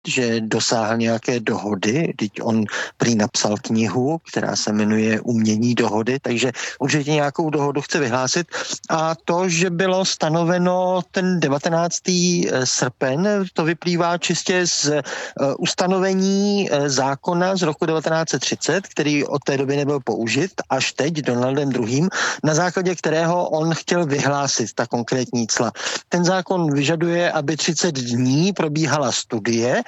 že dosáhl nějaké dohody, teď on prý napsal knihu, která se jmenuje Umění dohody, takže určitě nějakou dohodu chce vyhlásit. A to, že bylo stanoveno ten 19. srpen, to vyplývá čistě z ustanovení zákona z roku 1930, který od té doby nebyl použit, až teď Donaldem II., na základě kterého on chtěl vyhlásit ta konkrétní cla. Ten zákon vyžaduje, aby 30 dní probíhala studie.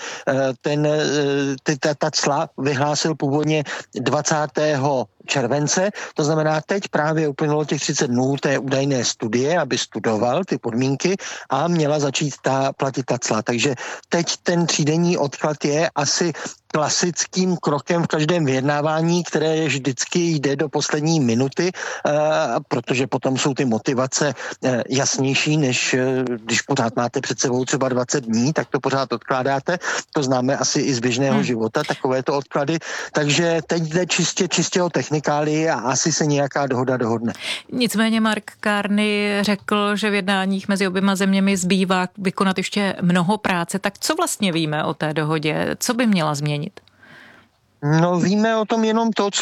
Ta cla vyhlásil původně 20. července, to znamená, teď právě uplynulo těch 30 dnů té údajné studie, aby studoval ty podmínky a měla začít platit ta cla. Takže teď ten třídenní odklad je asi klasickým krokem v každém vyjednávání, které vždycky jde do poslední minuty, protože potom jsou ty motivace jasnější, než když pořád máte před sebou třeba 20 dní, tak to pořád odkládáte. To známe asi i z běžného života, takovéto odklady. Takže teď jde čistě o technikálii a asi se nějaká dohoda dohodne. Nicméně Mark Carney řekl, že v jednáních mezi oběma zeměmi zbývá vykonat ještě mnoho práce. Tak co vlastně víme o té dohodě? Co by měla změnit? No, víme o tom jenom to,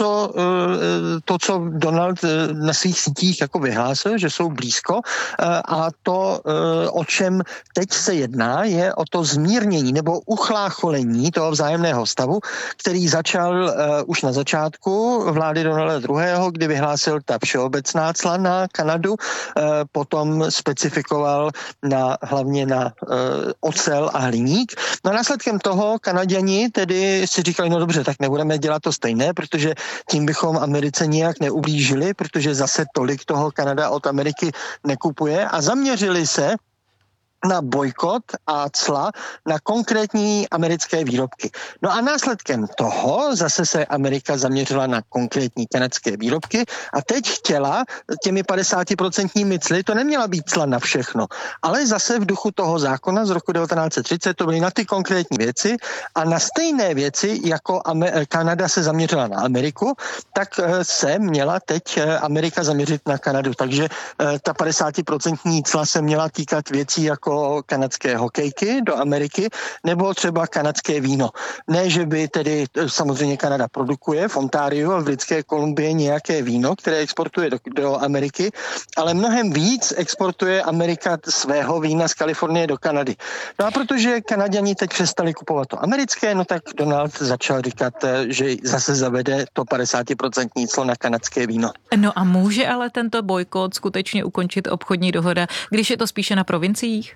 co Donald na svých sítích jako vyhlásil, že jsou blízko, a to, o čem teď se jedná, je o to zmírnění nebo uchlácholení toho vzájemného stavu, který začal už na začátku vlády Donalda II., kdy vyhlásil ta všeobecná cla na Kanadu, potom specifikoval hlavně na ocel a hliník. No a následkem toho Kanaďani tedy si říkali, no dobře, tak nebudeme dělat to stejné, protože tím bychom Americe nijak neublížili, protože zase tolik toho Kanada od Ameriky nekupuje, a zaměřili se na bojkot a cla na konkrétní americké výrobky. No a následkem toho zase se Amerika zaměřila na konkrétní kanadské výrobky a teď chtěla těmi 50% cly, to neměla být cla na všechno, ale zase v duchu toho zákona z roku 1930 to byly na ty konkrétní věci a na stejné věci, jako Kanada se zaměřila na Ameriku, tak se měla teď Amerika zaměřit na Kanadu. Takže ta 50% cla se měla týkat věcí jako kanadské hokejky do Ameriky, nebo třeba kanadské víno. Ne, že by tedy samozřejmě Kanada produkuje v Ontariu a v Britské Kolumbii nějaké víno, které exportuje do Ameriky, ale mnohem víc exportuje Amerika svého vína z Kalifornie do Kanady. No a protože Kanaďani teď přestali kupovat to americké, no tak Donald začal říkat, že zase zavede to 50% clo na kanadské víno. No a může ale tento bojkot skutečně ukončit obchodní dohoda, když je to spíše na provinciích?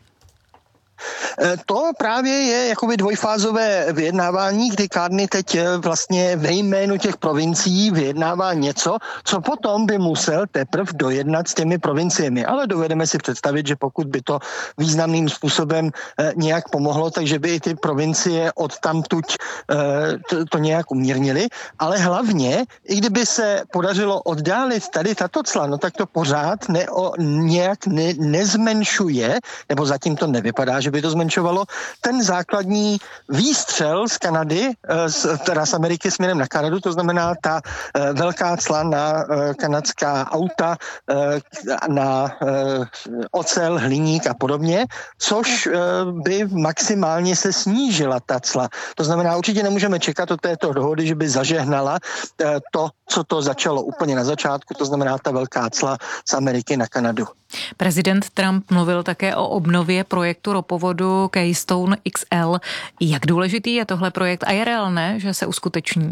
To právě je jakoby dvojfázové vyjednávání, kdy Carney teď vlastně ve jménu těch provincií vyjednává něco, co potom by musel teprve dojednat s těmi provinciemi. Ale dovedeme si představit, že pokud by to významným způsobem nějak pomohlo, takže by i ty provincie odtamtud to nějak umírnily. Ale hlavně, i kdyby se podařilo oddálit tady tato cla, no tak to pořád nějak nezmenšuje, nebo zatím to nevypadá, že by to zmenšovalo, ten základní výstřel z Kanady, teda z Ameriky směrem na Kanadu, to znamená ta velká cla na kanadská auta, na ocel, hliník a podobně, což by maximálně se snížila ta cla. To znamená, určitě nemůžeme čekat od této dohody, že by zažehnala to, co to začalo úplně na začátku, to znamená ta velká cla z Ameriky na Kanadu. Prezident Trump mluvil také o obnově projektu ropovodu Keystone XL. Jak důležitý je tohle projekt a je reálné, že se uskuteční?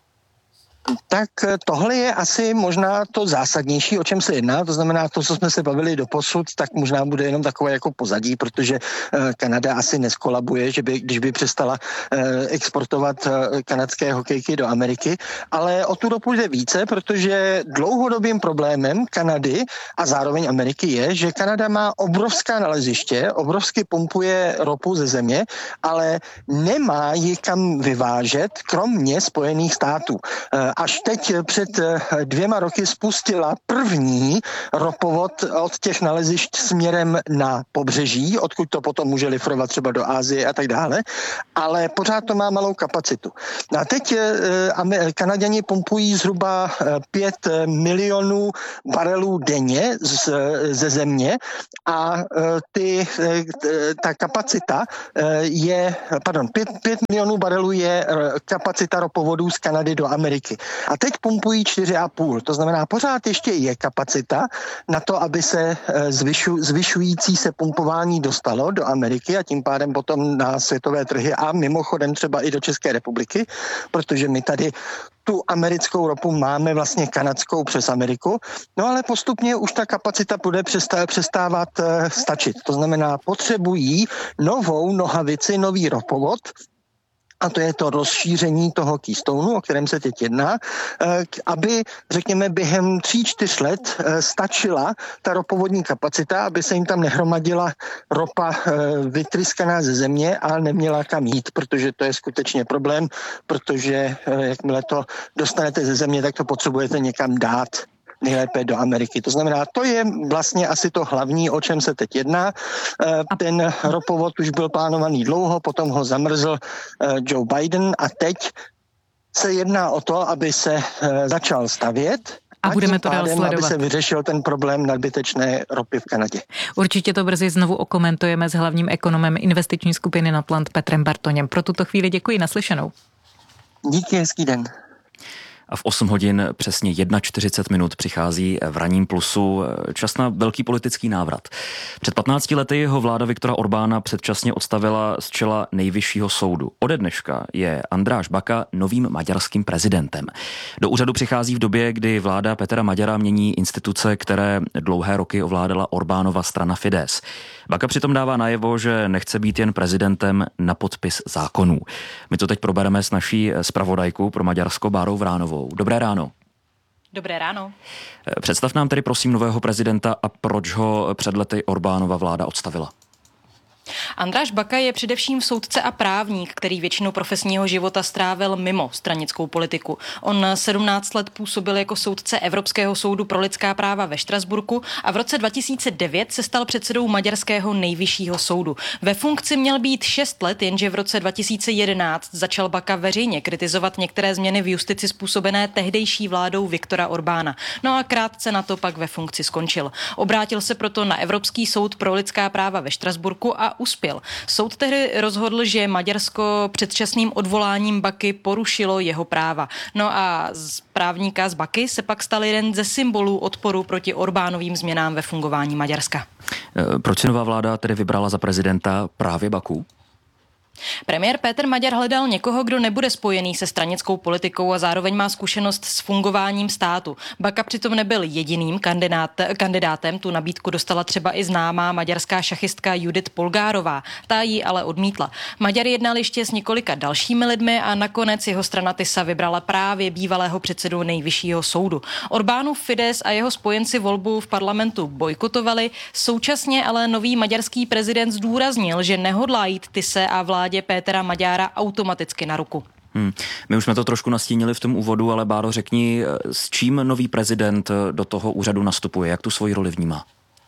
Tak tohle je asi možná to zásadnější, o čem se jedná, to znamená to, co jsme se bavili doposud, tak možná bude jenom takové jako pozadí, protože Kanada asi neskolabuje, že když by přestala exportovat kanadské hokejky do Ameriky, ale o tu ropu jde více, protože dlouhodobým problémem Kanady a zároveň Ameriky je, že Kanada má obrovská naleziště, obrovsky pumpuje ropu ze země, ale nemá ji kam vyvážet, kromě Spojených států. až teď před 2 roky spustila první ropovod od těch nalezišť směrem na pobřeží, odkud to potom může lifrovat třeba do Asie a tak dále, ale pořád to má malou kapacitu. A teď Kanaďani pumpují zhruba 5 milionů barelů denně ze země a ta kapacita je, 5 milionů barelů je kapacita ropovodů z Kanady do Ameriky. A teď pumpují 4,5. To znamená, pořád ještě je kapacita na to, aby se zvyšující se pumpování dostalo do Ameriky a tím pádem potom na světové trhy a mimochodem třeba i do České republiky, protože my tady tu americkou ropu máme vlastně kanadskou přes Ameriku, no ale postupně už ta kapacita bude přestávat stačit. To znamená, potřebují novou nohavici, nový ropovod, a to je to rozšíření toho Keystoneu, o kterém se teď jedná, aby, řekněme, během 3-4 let stačila ta ropovodní kapacita, aby se jim tam nehromadila ropa vytryskaná ze země a neměla kam jít, protože to je skutečně problém, protože jakmile to dostanete ze země, tak to potřebujete někam dát. Nejlépe do Ameriky. To znamená, to je vlastně asi to hlavní, o čem se teď jedná. Ten ropovod už byl plánovaný dlouho, potom ho zamrzl Joe Biden a teď se jedná o to, aby se začal stavět a budeme to dál sledovat. Aby se vyřešil ten problém nadbytečné ropy v Kanadě. Určitě to brzy znovu okomentujeme s hlavním ekonomem investiční skupiny Natland Petrem Bartoněm. Pro tuto chvíli děkuji, naslyšenou. Díky, hezký den. A v 8 hodin přesně 1:40 přichází v Ranním plusu čas na velký politický návrat. Před 15 lety ho vláda Viktora Orbána předčasně odstavila z čela nejvyššího soudu. Ode dneška je Andráš Baka novým maďarským prezidentem. Do úřadu přichází v době, kdy vláda Petra Maďara mění instituce, které dlouhé roky ovládala Orbánova strana Fidesz. Baka přitom dává najevo, že nechce být jen prezidentem na podpis zákonů. My to teď probereme s naší zpravodajkou pro Maďarsko Bárou Vránovou. Dobré ráno. Dobré ráno. Představ nám tedy prosím nového prezidenta a proč ho před lety Orbánova vláda odstavila. Andráš Baka je především soudce a právník, který většinu profesního života strávil mimo stranickou politiku. On 17 let působil jako soudce Evropského soudu pro lidská práva ve Štrasburku a v roce 2009 se stal předsedou maďarského nejvyššího soudu. Ve funkci měl být 6 let, jenže v roce 2011 začal Baka veřejně kritizovat některé změny v justici způsobené tehdejší vládou Viktora Orbána. No a krátce na to pak ve funkci skončil. Obrátil se proto na Evropský soud pro lidská práva ve Štrasburku a uspěl. Soud tehdy rozhodl, že Maďarsko předčasným odvoláním Baky porušilo jeho práva. No a z právníka z Baky se pak stal jeden ze symbolů odporu proti Orbánovým změnám ve fungování Maďarska. Proč si nová vláda tedy vybrala za prezidenta právě Baku? Premiér Péter Maďar hledal někoho, kdo nebude spojený se stranickou politikou a zároveň má zkušenost s fungováním státu. Baka přitom nebyl jediným kandidátem, tu nabídku dostala třeba i známá maďarská šachistka Judith Polgárová. Ta ji ale odmítla. Maďar jednal ještě s několika dalšími lidmi a nakonec jeho strana Tisa vybrala právě bývalého předsedu nejvyššího soudu. Orbánův Fidesz a jeho spojenci volbu v parlamentu bojkotovali, současně ale nový maďarský prezident zdůraznil, že nehodlá jít Tise a vládě Pétera Maďára automaticky na ruku. My už jsme to trošku nastínili v tom úvodu, ale Báro, řekni, s čím nový prezident do toho úřadu nastupuje, jak tu svoji roli vnímá?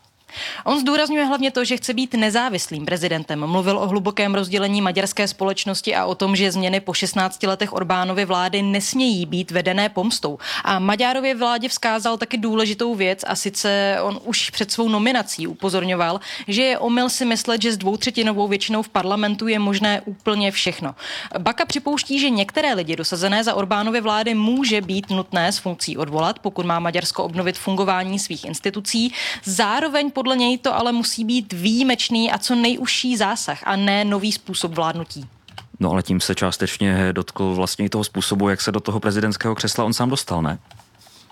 On zdůrazňuje hlavně to, že chce být nezávislým prezidentem. Mluvil o hlubokém rozdělení maďarské společnosti a o tom, že změny po 16 letech Orbánovy vlády nesmějí být vedené pomstou. A Maďárově vládě vzkázal taky důležitou věc a sice on už před svou nominací upozorňoval, že je omyl si myslet, že s 2/3 většinou v parlamentu je možné úplně všechno. Baka připouští, že některé lidi dosazené za Orbánovy vlády může být nutné z funkcí odvolat, pokud má Maďarsko obnovit fungování svých institucí. Zároveň podle něj to ale musí být výjimečný a co nejužší zásah a ne nový způsob vládnutí. No ale tím se částečně dotkl vlastně i toho způsobu, jak se do toho prezidentského křesla on sám dostal, ne?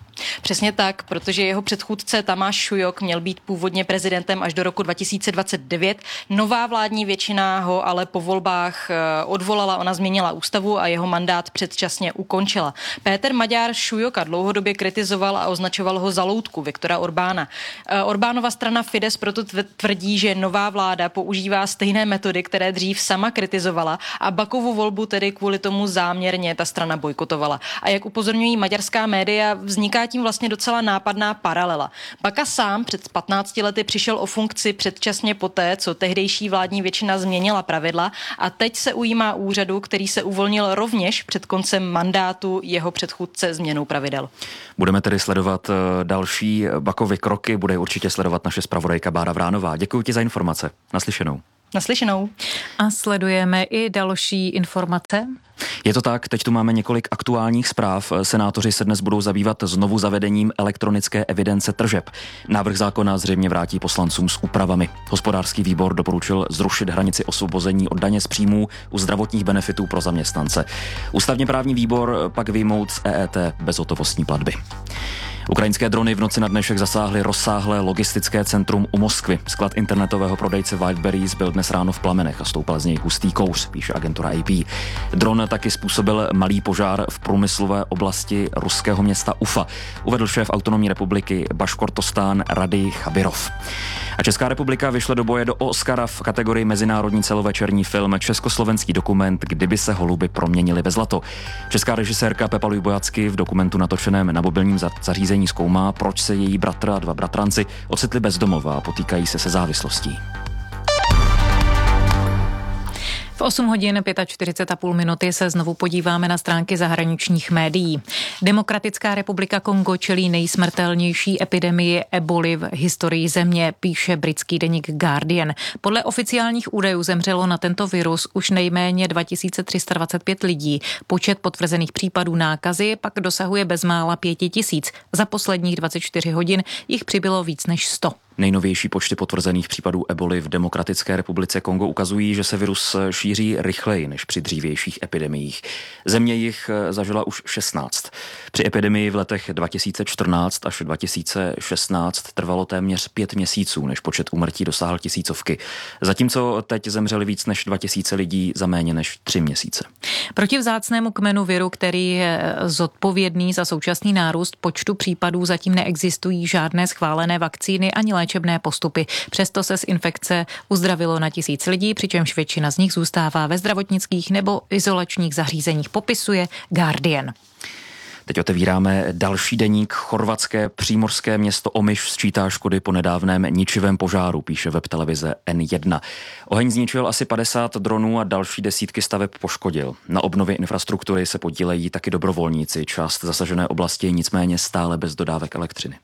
Přesně tak, protože jeho předchůdce Tamáš Šujok měl být původně prezidentem až do roku 2029. Nová vládní většina ho ale po volbách odvolala, ona změnila ústavu a jeho mandát předčasně ukončila. Péter Maďar Šujoka dlouhodobě kritizoval a označoval ho za loutku Viktora Orbána. Orbánova strana Fidesz proto tvrdí, že nová vláda používá stejné metody, které dřív sama kritizovala, a Bakovu volbu tedy kvůli tomu záměrně ta strana bojkotovala. A jak upozorňují maďarská média, vzniká tím vlastně docela nápadná paralela. Baka sám před 15 lety přišel o funkci předčasně poté, co tehdejší vládní většina změnila pravidla, a teď se ujímá úřadu, který se uvolnil rovněž před koncem mandátu jeho předchůdce změnou pravidel. Budeme tedy sledovat další Bakovy kroky, bude určitě sledovat naše zpravodajka Bára Vránová. Děkuji ti za informace. Naslyšenou. Naslyšenou. A sledujeme i další informace. Je to tak, teď tu máme několik aktuálních zpráv. Senátoři se dnes budou zabývat znovu zavedením elektronické evidence tržeb. Návrh zákona zřejmě vrátí poslancům s úpravami. Hospodářský výbor doporučil zrušit hranici osvobození od daně z příjmů u zdravotních benefitů pro zaměstnance. Ústavně právní výbor pak vyjmout z EET bezhotovostní platby. Ukrajinské drony v noci na dnešek zasáhly rozsáhlé logistické centrum u Moskvy. Sklad internetového prodejce Wildberries byl dnes ráno v plamenech a stoupal z něj hustý kouř, píše agentura AP. Dron taky způsobil malý požár v průmyslové oblasti ruského města Ufa, uvedl šéf autonomní republiky Baškortostán Radij Chabirov. A Česká republika vyšle do boje do Oscara v kategorii mezinárodní celovečerní film Československý dokument Kdyby se holuby proměnily ve zlato. Česká režisérka Pepa Lujbojacky v dokumentu natočeném na mobilním zařízení zkoumá, proč se její bratr a dva bratranci ocitli bez domova a potýkají se závislostí. V 8 hodin 45,5 minuty se znovu podíváme na stránky zahraničních médií. Demokratická republika Kongo čelí nejsmrtelnější epidemii eboly v historii země, píše britský deník Guardian. Podle oficiálních údajů zemřelo na tento virus už nejméně 2325 lidí. Počet potvrzených případů nákazy pak dosahuje bezmála 5000. Za posledních 24 hodin jich přibylo víc než 100. Nejnovější počty potvrzených případů eboly v Demokratické republice Kongo ukazují, že se virus šíří rychleji než při dřívějších epidemiích. Země jich zažila už 16. Při epidemii v letech 2014 až 2016 trvalo téměř 5 měsíců, než počet úmrtí dosáhl tisícovky. Zatímco teď zemřeli víc než 2000 lidí za méně než 3 měsíce. Proti vzácnému kmenu viru, který je zodpovědný za současný nárůst počtu případů, zatím neexistují žádné schválené vakcíny ani léčebné postupy. Přesto se z infekce uzdravilo na 1000 lidí, přičemž většina z nich zůstává ve zdravotnických nebo izolačních zařízeních, popisuje Guardian. Teď otevíráme další deník. Chorvatské přímořské město Omiš sčítá škody po nedávném ničivém požáru, píše web televize N1. Oheň zničil asi 50 dronů a další desítky staveb poškodil. Na obnově infrastruktury se podílejí taky dobrovolníci. Část zasažené oblasti je nicméně stále bez dodávek elektřiny.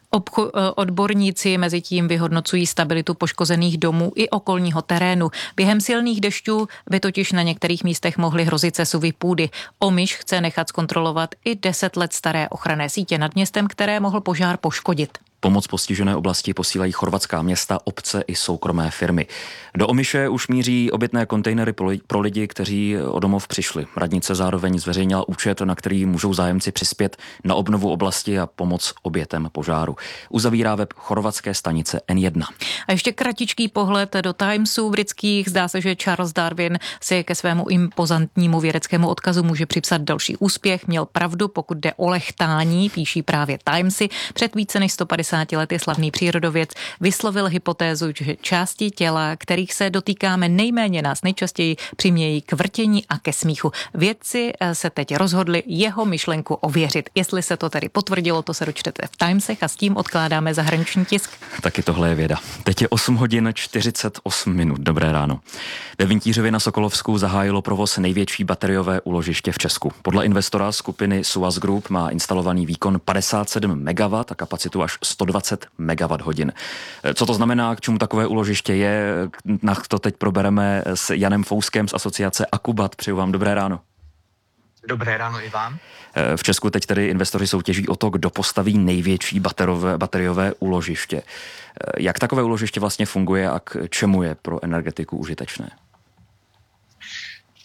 Odborníci mezi tím vyhodnocují stabilitu poškozených domů i okolního terénu. Během silných dešťů by totiž na některých místech mohly hrozit sesuvy půdy. Omiš chce nechat zkontrolovat i 10 let staré ochranné sítě nad městem, které mohl požár poškodit. Pomoc postižené oblasti posílají chorvatská města, obce i soukromé firmy. Do Omiše už míří obytné kontejnery pro lidi, kteří o domov přišli. Radnice zároveň zveřejnila účet, na který můžou zájemci přispět na obnovu oblasti a pomoc obětem požáru. Uzavírá web chorvatské stanice N1. A ještě kratičký pohled do Timesů britských. Zdá se, že Charles Darwin si ke svému impozantnímu vědeckému odkazu může připsat další úspěch. Měl pravdu, pokud jde o lechtání, píší právě Timesy. Před více než 150 lety slavný přírodověd vyslovil hypotézu, že části těla, kterých se dotýkáme nejméně, nás nejčastěji přimějí k vrtění a ke smíchu. Vědci se teď rozhodli jeho myšlenku ověřit. Jestli se to tedy potvrdilo, to se dočtete v Timesech a s tím odkládáme zahraniční tisk. Taky tohle je věda. Teď je 8 hodin 48 minut. Dobré ráno. Ve Vintířově na Sokolovsku zahájilo provoz největší bateriové úložiště v Česku. Podle investora skupiny Suaz Group má instalovaný výkon 57 MW a kapacitu až 120 MWh. Co to znamená, k čemu takové úložiště je? Na to teď probereme s Janem Fouskem z asociace Akubat. Přeju vám dobré ráno. Dobré ráno i vám. V Česku teď tedy investoři soutěží o to, kdo postaví největší bateriové úložiště. Jak takové úložiště vlastně funguje a k čemu je pro energetiku užitečné?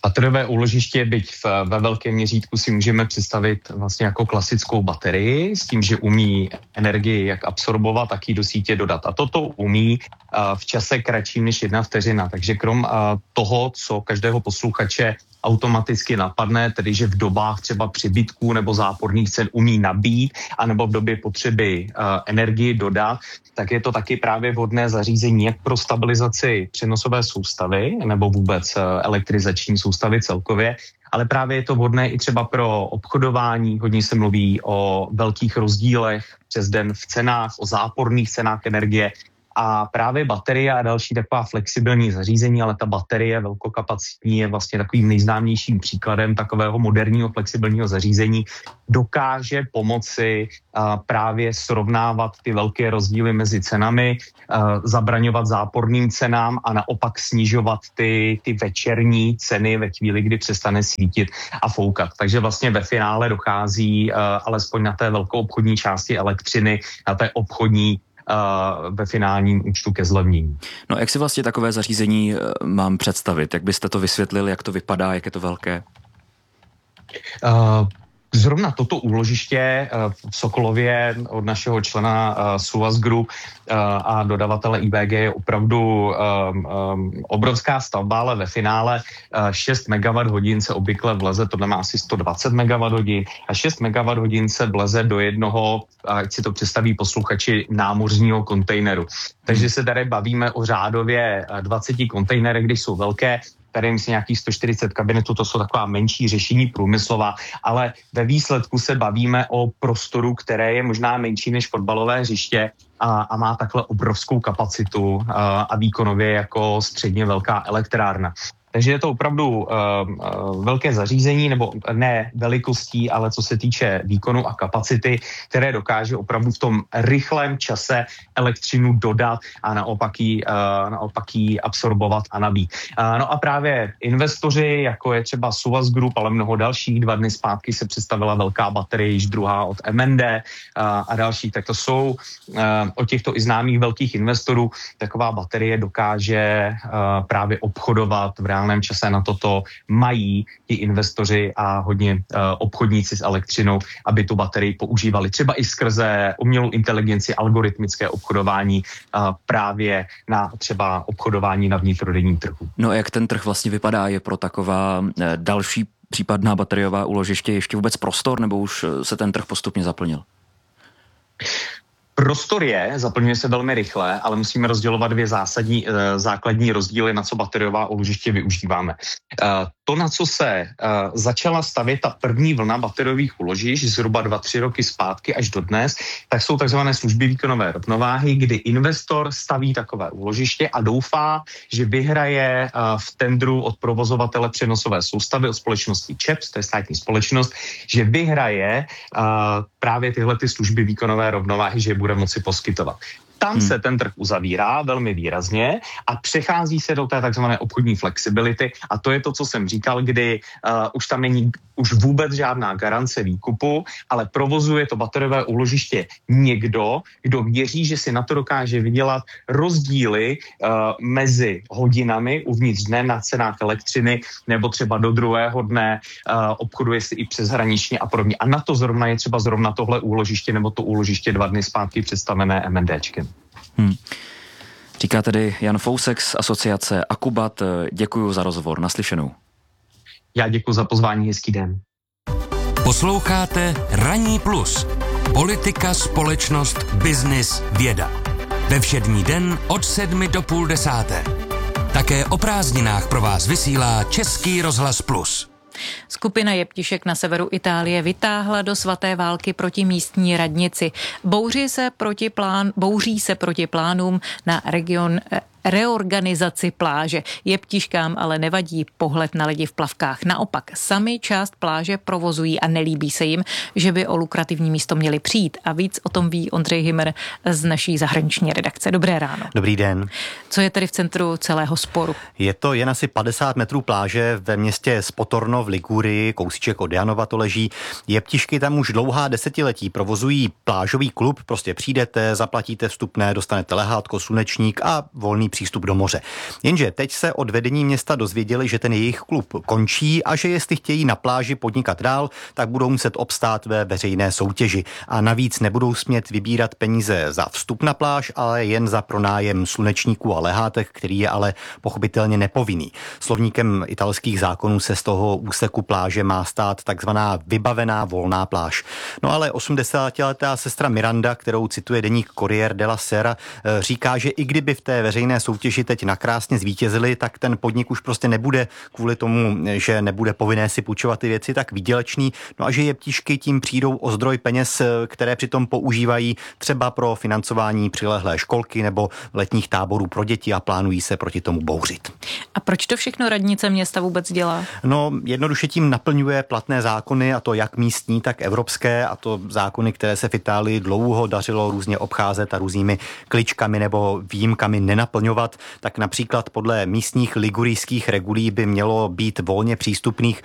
Bateriové úložiště, byť ve velkém měřítku, si můžeme představit vlastně jako klasickou baterii s tím, že umí energii jak absorbovat, tak ji do sítě dodat. A toto umí v čase kratším než 1 vteřina. Takže krom toho, co každého posluchače automaticky napadne, tedy že v dobách třeba přebytků nebo záporných cen umí nabít, anebo v době potřeby energii dodat, tak je to taky právě vhodné zařízení jak pro stabilizaci přenosové soustavy nebo vůbec elektrizační soustavy celkově, ale právě je to vhodné i třeba pro obchodování. Hodně se mluví o velkých rozdílech přes den v cenách, o záporných cenách energie. A právě baterie a další taková flexibilní zařízení, ale ta baterie velkokapacitní je vlastně takovým nejznámějším příkladem takového moderního flexibilního zařízení. Dokáže pomoci právě srovnávat ty velké rozdíly mezi cenami, zabraňovat záporným cenám a naopak snižovat ty večerní ceny ve chvíli, kdy přestane svítit a foukat. Takže vlastně ve finále dochází alespoň na té velkou obchodní části elektřiny, na té obchodní ve finálním účtu ke zlevnění. No, jak si vlastně takové zařízení mám představit? Jak byste to vysvětlili, jak to vypadá, jak je to velké? Zrovna toto úložiště v Sokolově od našeho člena SUAS Group a dodavatele IBG je opravdu obrovská stavba, ale ve finále 6 MWh se obvykle vleze, to má asi 120 MWh a 6 MWh se vleze do jednoho, ať si to představí posluchači, námořního kontejneru. Takže se tady bavíme o řádově 20 kontejnerech, když jsou velké, tady myslím nějakých 140 kabinetů, to jsou taková menší řešení průmyslová, ale ve výsledku se bavíme o prostoru, které je možná menší než fotbalové hřiště a má takhle obrovskou kapacitu a výkonově jako středně velká elektrárna. Takže je to opravdu velké zařízení, nebo ne velikostí, ale co se týče výkonu a kapacity, které dokáže opravdu v tom rychlém čase elektřinu dodat a naopak ji absorbovat a nabít. No a právě investoři, jako je třeba SUAS Group, ale mnoho dalších, 2 dny zpátky se představila velká baterie, již druhá od MND a další, tak to jsou od těchto i známých velkých investorů, taková baterie dokáže právě obchodovat v reálném čase. Na toto mají ti investoři a hodně obchodníci s elektřinou, aby tu baterii používali třeba i skrze umělou inteligenci, algoritmické obchodování právě na třeba obchodování na vnitrodenním trhu. No a jak ten trh vlastně vypadá? Je pro taková další případná bateriová úložiště ještě vůbec prostor, nebo už se ten trh postupně zaplnil? Prostor zaplňuje se velmi rychle, ale musíme rozdělovat 2 základní rozdíly, na co bateriová úložiště využíváme. To, na co se začala stavět ta první vlna bateriových úložišť zhruba 2-3 roky zpátky až do dnes, tak jsou takzvané služby výkonové rovnováhy, kdy investor staví takové úložiště a doufá, že vyhraje v tendru od provozovatele přenosové soustavy, od společnosti ČEPS, to je státní společnost, že vyhraje právě tyhle ty služby výkonové rovnováhy, že je bude moci poskytovat. Tam se ten trh uzavírá velmi výrazně a přechází se do té takzvané obchodní flexibility a to je to, co jsem říkal, kdy už tam není už vůbec žádná garance výkupu, ale provozuje to bateriové úložiště někdo, kdo věří, že si na to dokáže vydělat rozdíly mezi hodinami uvnitř dne na cenách elektřiny nebo třeba do druhého dne obchoduje si i přeshraničně a podobně. A na to zrovna je třeba zrovna tohle úložiště nebo to úložiště 2 dny zpátky představené MNDčkem. Říká tedy Jan Fousek z asociace Akubat. Děkuji za rozhovor. Naslyšenou. Já děkuji za pozvání, hezký den. Posloucháte Ranní plus. Politika, společnost, biznis, věda. Ve všední den od 7 do 9:30. Také o prázdninách pro vás vysílá Český rozhlas Plus. Skupina jeptišek na severu Itálie vytáhla do svaté války proti místní radnici. Bouří se proti plánům na reorganizaci pláže. Jeptiškám ale nevadí pohled na lidi v plavkách. Naopak, sami část pláže provozují a nelíbí se jim, že by o lukrativní místo měli přijít. A víc o tom ví Ondřej Himmer z naší zahraniční redakce. Dobré ráno. Dobrý den. Co je tedy v centru celého sporu? Je to jen asi 50 metrů pláže ve městě Spotorno v Ligurii, kousíček od Janova to leží. Jeptišky tam už dlouhá desetiletí provozují plážový klub, prostě přijdete, zaplatíte vstupné, dostanete lehátko, slunečník a volný přístup do moře. Jenže teď se od vedení města dozvěděli, že ten jejich klub končí a že jestli chtějí na pláži podnikat dál, tak budou muset obstát ve veřejné soutěži. A navíc nebudou smět vybírat peníze za vstup na pláž, ale jen za pronájem slunečníků a lehátek, který je ale pochopitelně nepovinný. Slovníkem italských zákonů se z toho úseku pláže má stát takzvaná vybavená volná pláž. No ale 80letá sestra Miranda, kterou cituje deník Corriere della Sera, říká, že i kdyby v té veřejné soutěži teď nakrásně zvítězili, tak ten podnik už prostě nebude kvůli tomu, že nebude povinné si půjčovat ty věci, tak výdělečný. No a že jeptišky tím přijdou o zdroj peněz, které přitom používají třeba pro financování přilehlé školky nebo letních táborů pro děti a plánují se proti tomu bouřit. A proč to všechno radnice města vůbec dělá? No, jednoduše tím naplňuje platné zákony, a to jak místní, tak evropské, a to zákony, které se v Itálii dlouho dařilo různě obcházet a různými kličkami nebo výjimkami nenaplňovat. Tak například podle místních ligurijských regulí by mělo být volně přístupných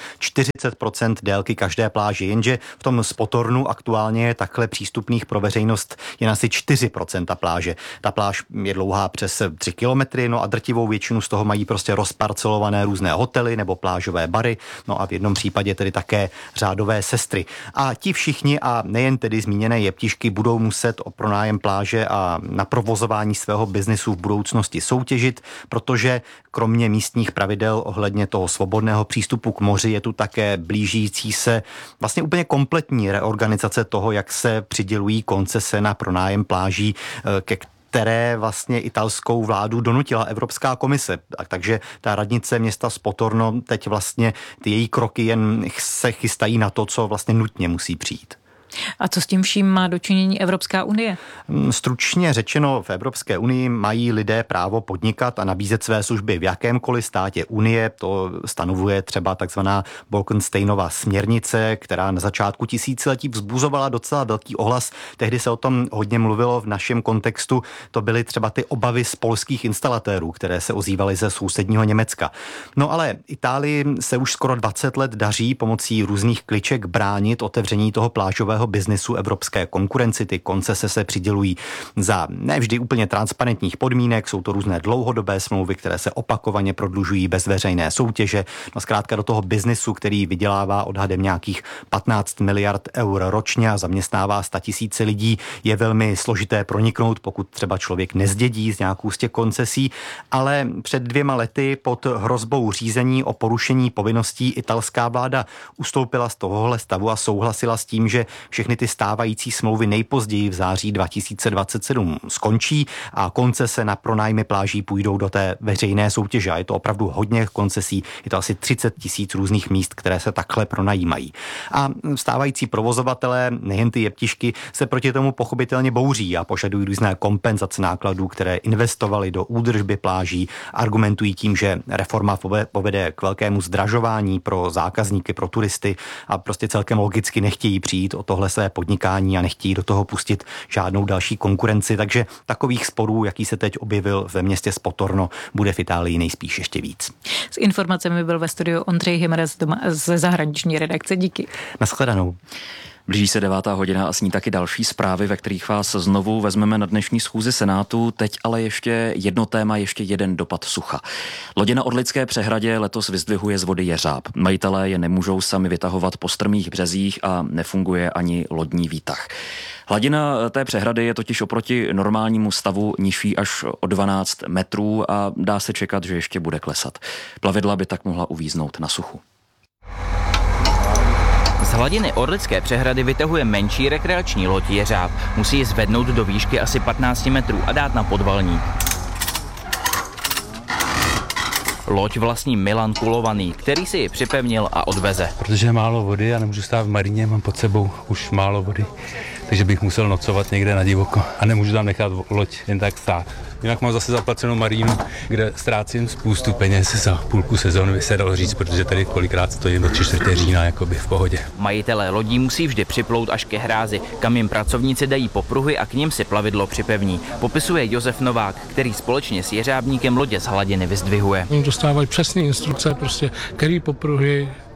40% délky každé pláže, jenže v tom Spotornu aktuálně je takhle přístupných pro veřejnost jen asi 4% pláže. Ta pláž je dlouhá přes 3 kilometry, no a drtivou většinu z toho mají prostě rozparcelované různé hotely nebo plážové bary, no a v jednom případě tedy také řádové sestry. A ti všichni, a nejen tedy zmíněné jeptišky, budou muset o pronájem pláže a na provozování svého biznesu v budoucnosti soutěžit, protože kromě místních pravidel ohledně toho svobodného přístupu k moři je tu také blížící se vlastně úplně kompletní reorganizace toho, jak se přidělují koncese na pronájem pláží, ke které vlastně italskou vládu donutila Evropská komise. Takže ta radnice města Spotorno teď vlastně ty její kroky jen se chystají na to, co vlastně nutně musí přijít. A co s tím vším má dočinění Evropská unie? Stručně řečeno, v Evropské unii mají lidé právo podnikat a nabízet své služby v jakémkoliv státě unie. To stanovuje třeba takzvaná Bolkensteinova směrnice, která na začátku tisíciletí vzbuzovala docela velký ohlas. Tehdy se o tom hodně mluvilo v našem kontextu. To byly třeba ty obavy z polských instalatérů, které se ozývaly ze sousedního Německa. No ale Itálii se už skoro 20 let daří pomocí různých kliček bránit otevření toho plážového biznesu evropské konkurenci. Ty koncese se přidělují za nevždy úplně transparentních podmínek, jsou to různé dlouhodobé smlouvy, které se opakovaně prodlužují bez veřejné soutěže. No zkrátka do toho biznesu, který vydělává odhadem nějakých 15 miliard eur ročně a zaměstnává 100 000 lidí, je velmi složité proniknout, pokud třeba člověk nezdědí z nějakou z těch koncesí, ale před 2 lety pod hrozbou řízení o porušení povinností italská vláda ustoupila z tohohle stavu a souhlasila s tím, že všechny ty stávající smlouvy nejpozději v září 2027 skončí a koncese na pronájmy pláží půjdou do té veřejné soutěže. A je to opravdu hodně koncesí, je to asi 30 000 různých míst, které se takhle pronajímají. A stávající provozovatelé, nejen ty jeptišky, se proti tomu pochopitelně bouří a požadují různé kompenzace nákladů, které investovali do údržby pláží, argumentují tím, že reforma povede k velkému zdražování pro zákazníky, pro turisty a prostě celkem logicky nechtějí přijít o tohle své podnikání a nechtějí do toho pustit žádnou další konkurenci, takže takových sporů, jaký se teď objevil ve městě Spotorno, bude v Itálii nejspíš ještě víc. S informacemi byl ve studiu Ondřej Himrez ze zahraniční redakce. Díky. Naschledanou. Blíží se 9:00 a s ní taky další zprávy, ve kterých vás znovu vezmeme na dnešní schůzi Senátu. Teď ale ještě jedno téma, ještě jeden dopad sucha. Lodě na Orlické přehradě letos vyzdvihuje z vody jeřáb. Majitelé je nemůžou sami vytahovat po strmých březích a nefunguje ani lodní výtah. Hladina té přehrady je totiž oproti normálnímu stavu nižší až o 12 metrů a dá se čekat, že ještě bude klesat. Plavidla by tak mohla uvíznout na suchu. Z hladiny Orlické přehrady vytahuje menší rekreační loď jeřáb. Musí ji zvednout do výšky asi 15 metrů a dát na podvalník. Loď vlastní Milan Kulovaný, který si ji připevnil a odveze. Protože je málo vody a nemůžu stát v marině, mám pod sebou už málo vody, takže bych musel nocovat někde na divoko a nemůžu tam nechat loď jen tak stát. Jinak mám zase zaplacenou marínu, kde ztrácím spoustu peněz za půlku sezóny, by se dalo říct, protože tady kolikrát stojím do 3/4 října jakoby v pohodě. Majitelé lodí musí vždy připlout až ke hrázi, kam jim pracovníci dají popruhy a k nim si plavidlo připevní. Popisuje Josef Novák, který společně s jeřábníkem lodě z hladiny vyzdvihuje. Oni dostávají přesné instrukce, prostě který popruhy,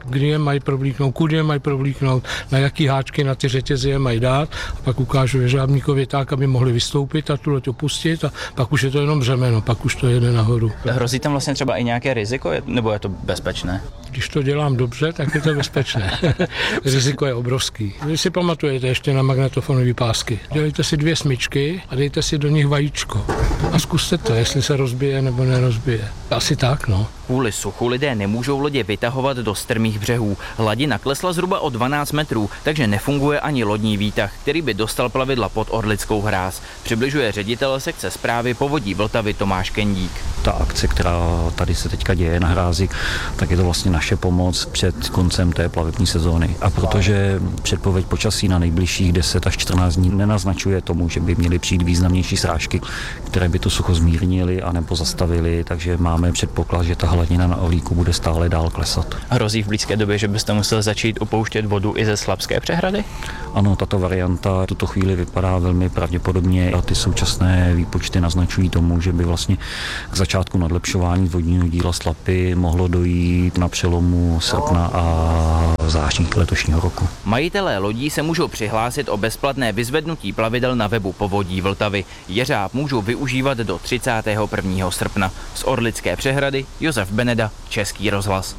kdy je mají provlíknout, kudy je mají provlíknout, na jaký háčky na ty řetězy je mají dát a pak ukážu jeřábníkovi tak, aby mohli vystoupit a tu loď opustit a pak už je to jenom břemeno, pak už to jede nahoru. Hrozí tam vlastně třeba i nějaké riziko, nebo je to bezpečné? Když to dělám dobře, tak je to bezpečné. Riziko je obrovský. Vy si pamatujete ještě na magnetofonové pásky. Dělejte si 2 smyčky a dejte si do nich vajíčko. A zkuste to, jestli se rozbije nebo nerozbije. Asi tak, no. Kvůli suchu lidé nemůžou lodě vytahovat do strmých břehů. Hladina klesla zhruba o 12 metrů, takže nefunguje ani lodní výtah, který by dostal plavidla pod Orlickou hráz. Přibližuje ředitel sekce správy povodí Vltavy Tomáš Kendík. Ta akce, která tady se teďka děje na hrázi, tak je to vlastně naše pomoc před koncem té plavební sezóny. A protože předpověď počasí na nejbližších 10 až 14 dní nenaznačuje tomu, že by měly přijít významnější srážky, které by to sucho zmírnily a nebo zastavily, takže máme předpoklad, že ta hladina na Orlíku bude stále dál klesat. Hrozí v blízké době, že byste musel začít upouštět vodu i ze Slabské přehrady? Ano, tato varianta v tuto chvíli vypadá velmi pravděpodobně a ty současné výpočty naznačují tomu, že by vlastně k začátku nadlepšování vodního díla Slapy mohlo dojít na přelomu srpna a září letošního roku. Majitelé lodí se můžou přihlásit o bezplatné vyzvednutí plavidel na webu Povodí Vltavy. Jeřáb můžou využívat do 31. srpna. Z Orlické přehrady Josef Beneda, Český rozhlas.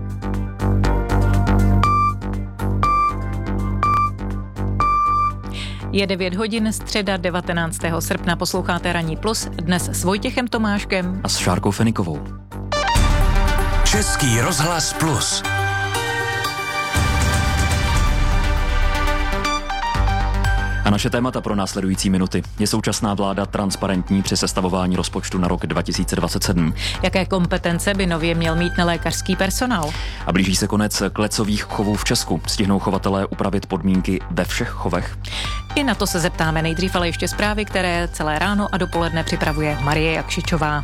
Je 9 hodin, středa 19. srpna, posloucháte Ranní plus, dnes s Vojtěchem Tomáškem a s Šárkou Fenikovou. Český rozhlas plus. A naše témata pro následující minuty. Je současná vláda transparentní při sestavování rozpočtu na rok 2027? Jaké kompetence by nově měl mít nelékařský personál? A blíží se konec klecových chovů v Česku. Stihnou chovatelé upravit podmínky ve všech chovech? I na to se zeptáme nejdřív, ale ještě zprávy, které celé ráno a dopoledne připravuje Marie Jakšičová.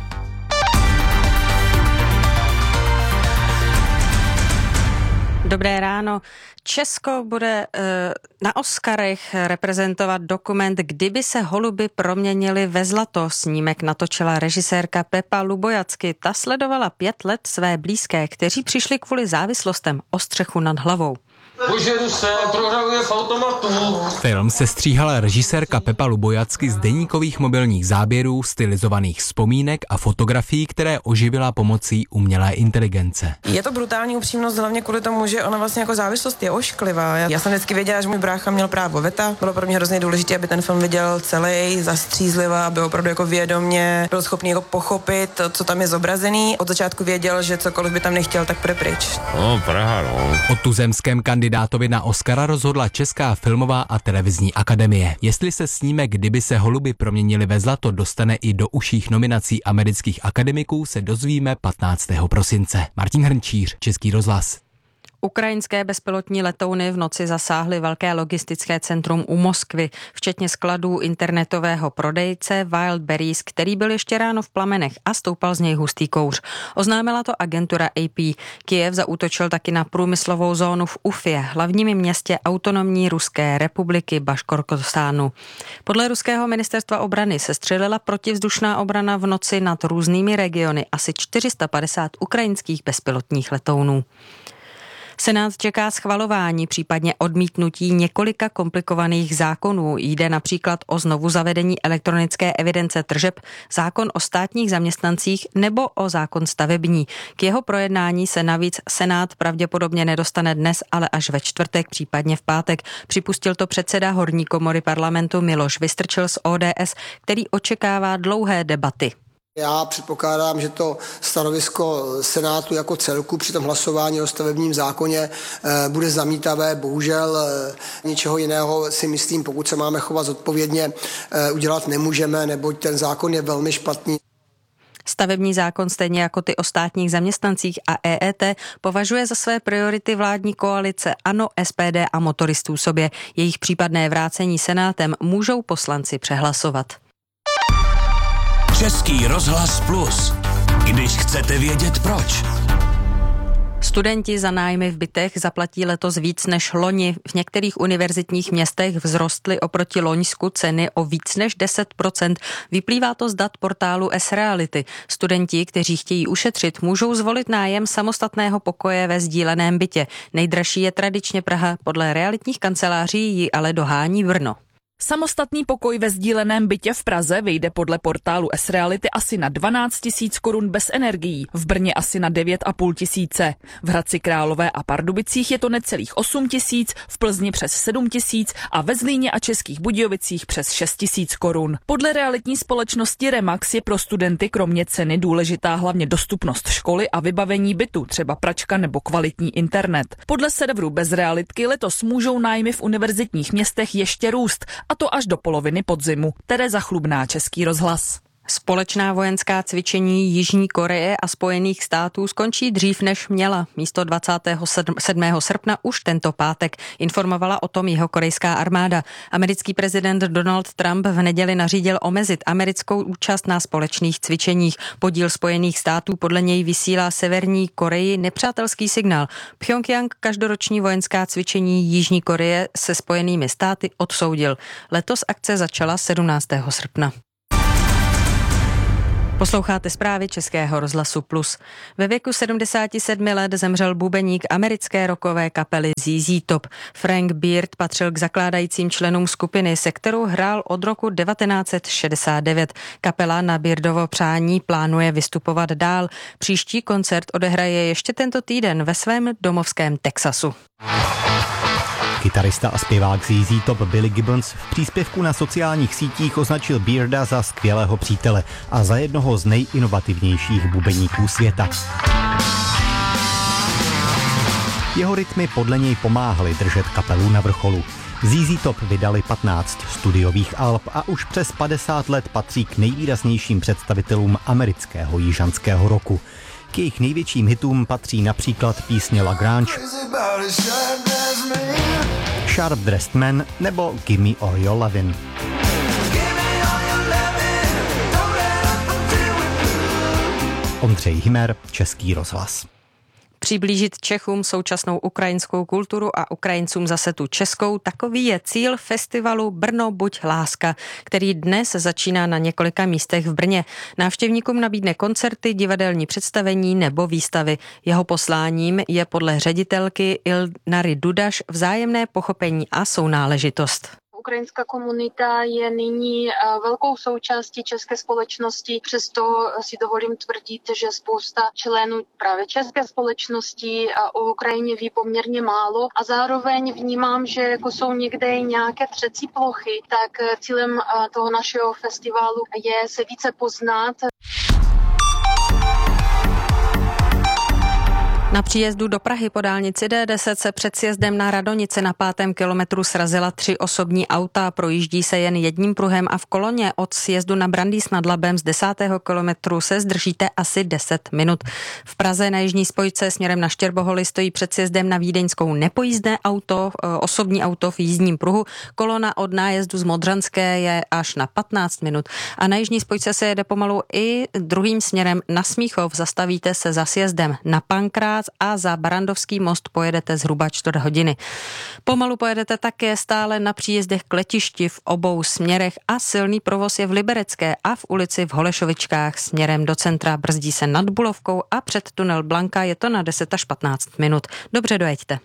Dobré ráno. Česko bude na Oscarech reprezentovat dokument Kdyby se holuby proměnily ve zlato. Snímek natočila režisérka Pepa Lubojacky. Ta sledovala 5 let své blízké, kteří přišli kvůli závislostem o střechu nad hlavou. Požeru se, prohravuje v automatu. Film se stříhala režisérka Pepa Lubojacky z deníkových mobilních záběrů, stylizovaných vzpomínek a fotografií, které oživila pomocí umělé inteligence. Je to brutální upřímnost hlavně kvůli tomu, že ona vlastně jako závislost je ošklivá. Já jsem vždycky věděla, že můj brácha měl právo veta. Bylo pro mě hrozně důležité, aby ten film viděl celý, zastřízlivá, aby opravdu jako vědomě byl schopný jako pochopit, co tam je zobrazený. Od začátku věděl, že cokoliv by tam nechtěl, tak půjde pryč. Praha, no. O tuzemském kandidátovi na Oscara rozhodla Česká filmová a televizní akademie. Jestli se snímek Kdyby se holuby proměnily ve zlato dostane i do užších nominací amerických akademiků, se dozvíme 15. prosince. Martin Hrnčíř, Český rozhlas. Ukrajinské bezpilotní letouny v noci zasáhly velké logistické centrum u Moskvy, včetně skladů internetového prodejce Wildberries, který byl ještě ráno v plamenech a stoupal z něj hustý kouř. Oznámila to agentura AP. Kyjev zaútočil taky na průmyslovou zónu v Ufě, hlavním městě autonomní Ruské republiky Baškorkostánu. Podle ruského ministerstva obrany se střelila protivzdušná obrana v noci nad různými regiony asi 450 ukrajinských bezpilotních letounů. Senát čeká schvalování, případně odmítnutí několika komplikovaných zákonů. Jde například o znovuzavedení elektronické evidence tržeb, zákon o státních zaměstnancích nebo o zákon stavební. K jeho projednání se navíc Senát pravděpodobně nedostane dnes, ale až ve čtvrtek, případně v pátek. Připustil to předseda horní komory parlamentu Miloš Vystrčil z ODS, který očekává dlouhé debaty. Já předpokládám, že to stanovisko Senátu jako celku při tom hlasování o stavebním zákoně bude zamítavé. Bohužel ničeho jiného si myslím, pokud se máme chovat zodpovědně, udělat nemůžeme, neboť ten zákon je velmi špatný. Stavební zákon stejně jako ty o státních zaměstnancích a EET považuje za své priority vládní koalice ANO, SPD a motoristů sobě. Jejich případné vrácení Senátem můžou poslanci přehlasovat. Český rozhlas plus. Když chcete vědět proč. Studenti za nájmy v bytech zaplatí letos víc než loni. V některých univerzitních městech vzrostly oproti loňsku ceny o víc než 10%. Vyplývá to z dat portálu S-Reality. Studenti, kteří chtějí ušetřit, můžou zvolit nájem samostatného pokoje ve sdíleném bytě. Nejdražší je tradičně Praha, podle realitních kanceláří ji ale dohání Brno. Samostatný pokoj ve sdíleném bytě v Praze vyjde podle portálu S-Reality asi na 12 000 korun bez energií, v Brně asi na 9 500. V Hradci Králové a Pardubicích je to necelých 8 000, v Plzni přes 7 000 a ve Zlíně a Českých Budějovicích přes 6 000 korun. Podle realitní společnosti Remax je pro studenty kromě ceny důležitá hlavně dostupnost školy a vybavení bytu, třeba pračka nebo kvalitní internet. Podle serveru Bez realitky letos můžou nájmy v univerzitních městech ještě růst, a to až do poloviny podzimu. Tereza Chlubná, Český rozhlas. Společná vojenská cvičení Jižní Koreje a Spojených států skončí dřív, než měla. Místo 27. srpna už tento pátek, informovala o tom jihokorejská armáda. Americký prezident Donald Trump v neděli nařídil omezit americkou účast na společných cvičeních. Podíl Spojených států podle něj vysílá Severní Koreji nepřátelský signál. Pchjongjang každoroční vojenská cvičení Jižní Koreje se Spojenými státy odsoudil. Letos akce začala 17. srpna. Posloucháte zprávy Českého rozhlasu Plus. Ve věku 77 let zemřel bubeník americké rockové kapely ZZ Top. Frank Beard patřil k zakládajícím členům skupiny, se kterou hrál od roku 1969. Kapela na Beardovo přání plánuje vystupovat dál. Příští koncert odehraje ještě tento týden ve svém domovském Texasu. Kytarista a zpěvák ZZ Top Billy Gibbons v příspěvku na sociálních sítích označil Bearda za skvělého přítele a za jednoho z nejinovativnějších bubeníků světa. Jeho rytmy podle něj pomáhaly držet kapelu na vrcholu. ZZ Top vydali 15 studiových alb a už přes 50 let patří k nejvýraznějším představitelům amerického jižanského rocku. K jejich největším hitům patří například písně La Grange, Sharp Dressed Man nebo Gimme All Your Lovin'. Ondřej Himer, Český rozhlas. Přiblížit Čechům současnou ukrajinskou kulturu a Ukrajincům zase tu českou, takový je cíl festivalu Brno buď láska, který dnes začíná na několika místech v Brně. Návštěvníkům nabídne koncerty, divadelní představení nebo výstavy. Jeho posláním je podle ředitelky Ilnary Dudaš vzájemné pochopení a sounáležitost. Ukrajinská komunita je nyní velkou součástí české společnosti, přesto si dovolím tvrdit, že spousta členů právě české společnosti o Ukrajině ví poměrně málo a zároveň vnímám, že jako jsou někde nějaké třecí plochy, tak cílem toho našeho festivalu je se více poznat. Na příjezdu do Prahy po dálnici D10 se před sjezdem na Radonice na 5. kilometru srazila 3 osobní auta. Projíždí se jen jedním pruhem a v koloně od sjezdu na Brandýs nad Labem z 10. kilometru se zdržíte asi 10 minut. V Praze na jižní spojce směrem na Štěrboholy stojí před sjezdem na Vídeňskou nepojízdné auto, osobní auto v jízdním pruhu. Kolona od nájezdu z Modranské je až na 15 minut. A na jižní spojce se jede pomalu i druhým směrem na Smíchov. Zastavíte se za sjezdem na Pankrác a za Barandovský most pojedete zhruba 4 hodiny. Pomalu pojedete také stále na příjezdech k letišti v obou směrech a silný provoz je v Liberecké a v ulici v Holešovičkách směrem do centra. Brzdí se nad Bulovkou a před tunel Blanka je to na 10 až 15 minut. Dobře dojeďte.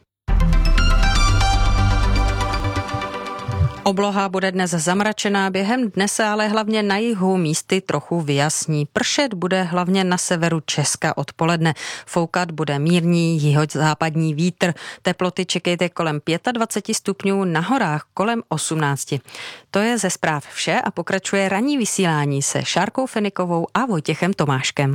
Obloha bude dnes zamračená, během dne se ale hlavně na jihu místy trochu vyjasní. Pršet bude hlavně na severu Česka odpoledne. Foukat bude mírný jihozápadní vítr. Teploty čekejte kolem 25 stupňů, na horách kolem 18. To je ze zpráv vše a pokračuje ranní vysílání se Šárkou Fenikovou a Vojtěchem Tomáškem.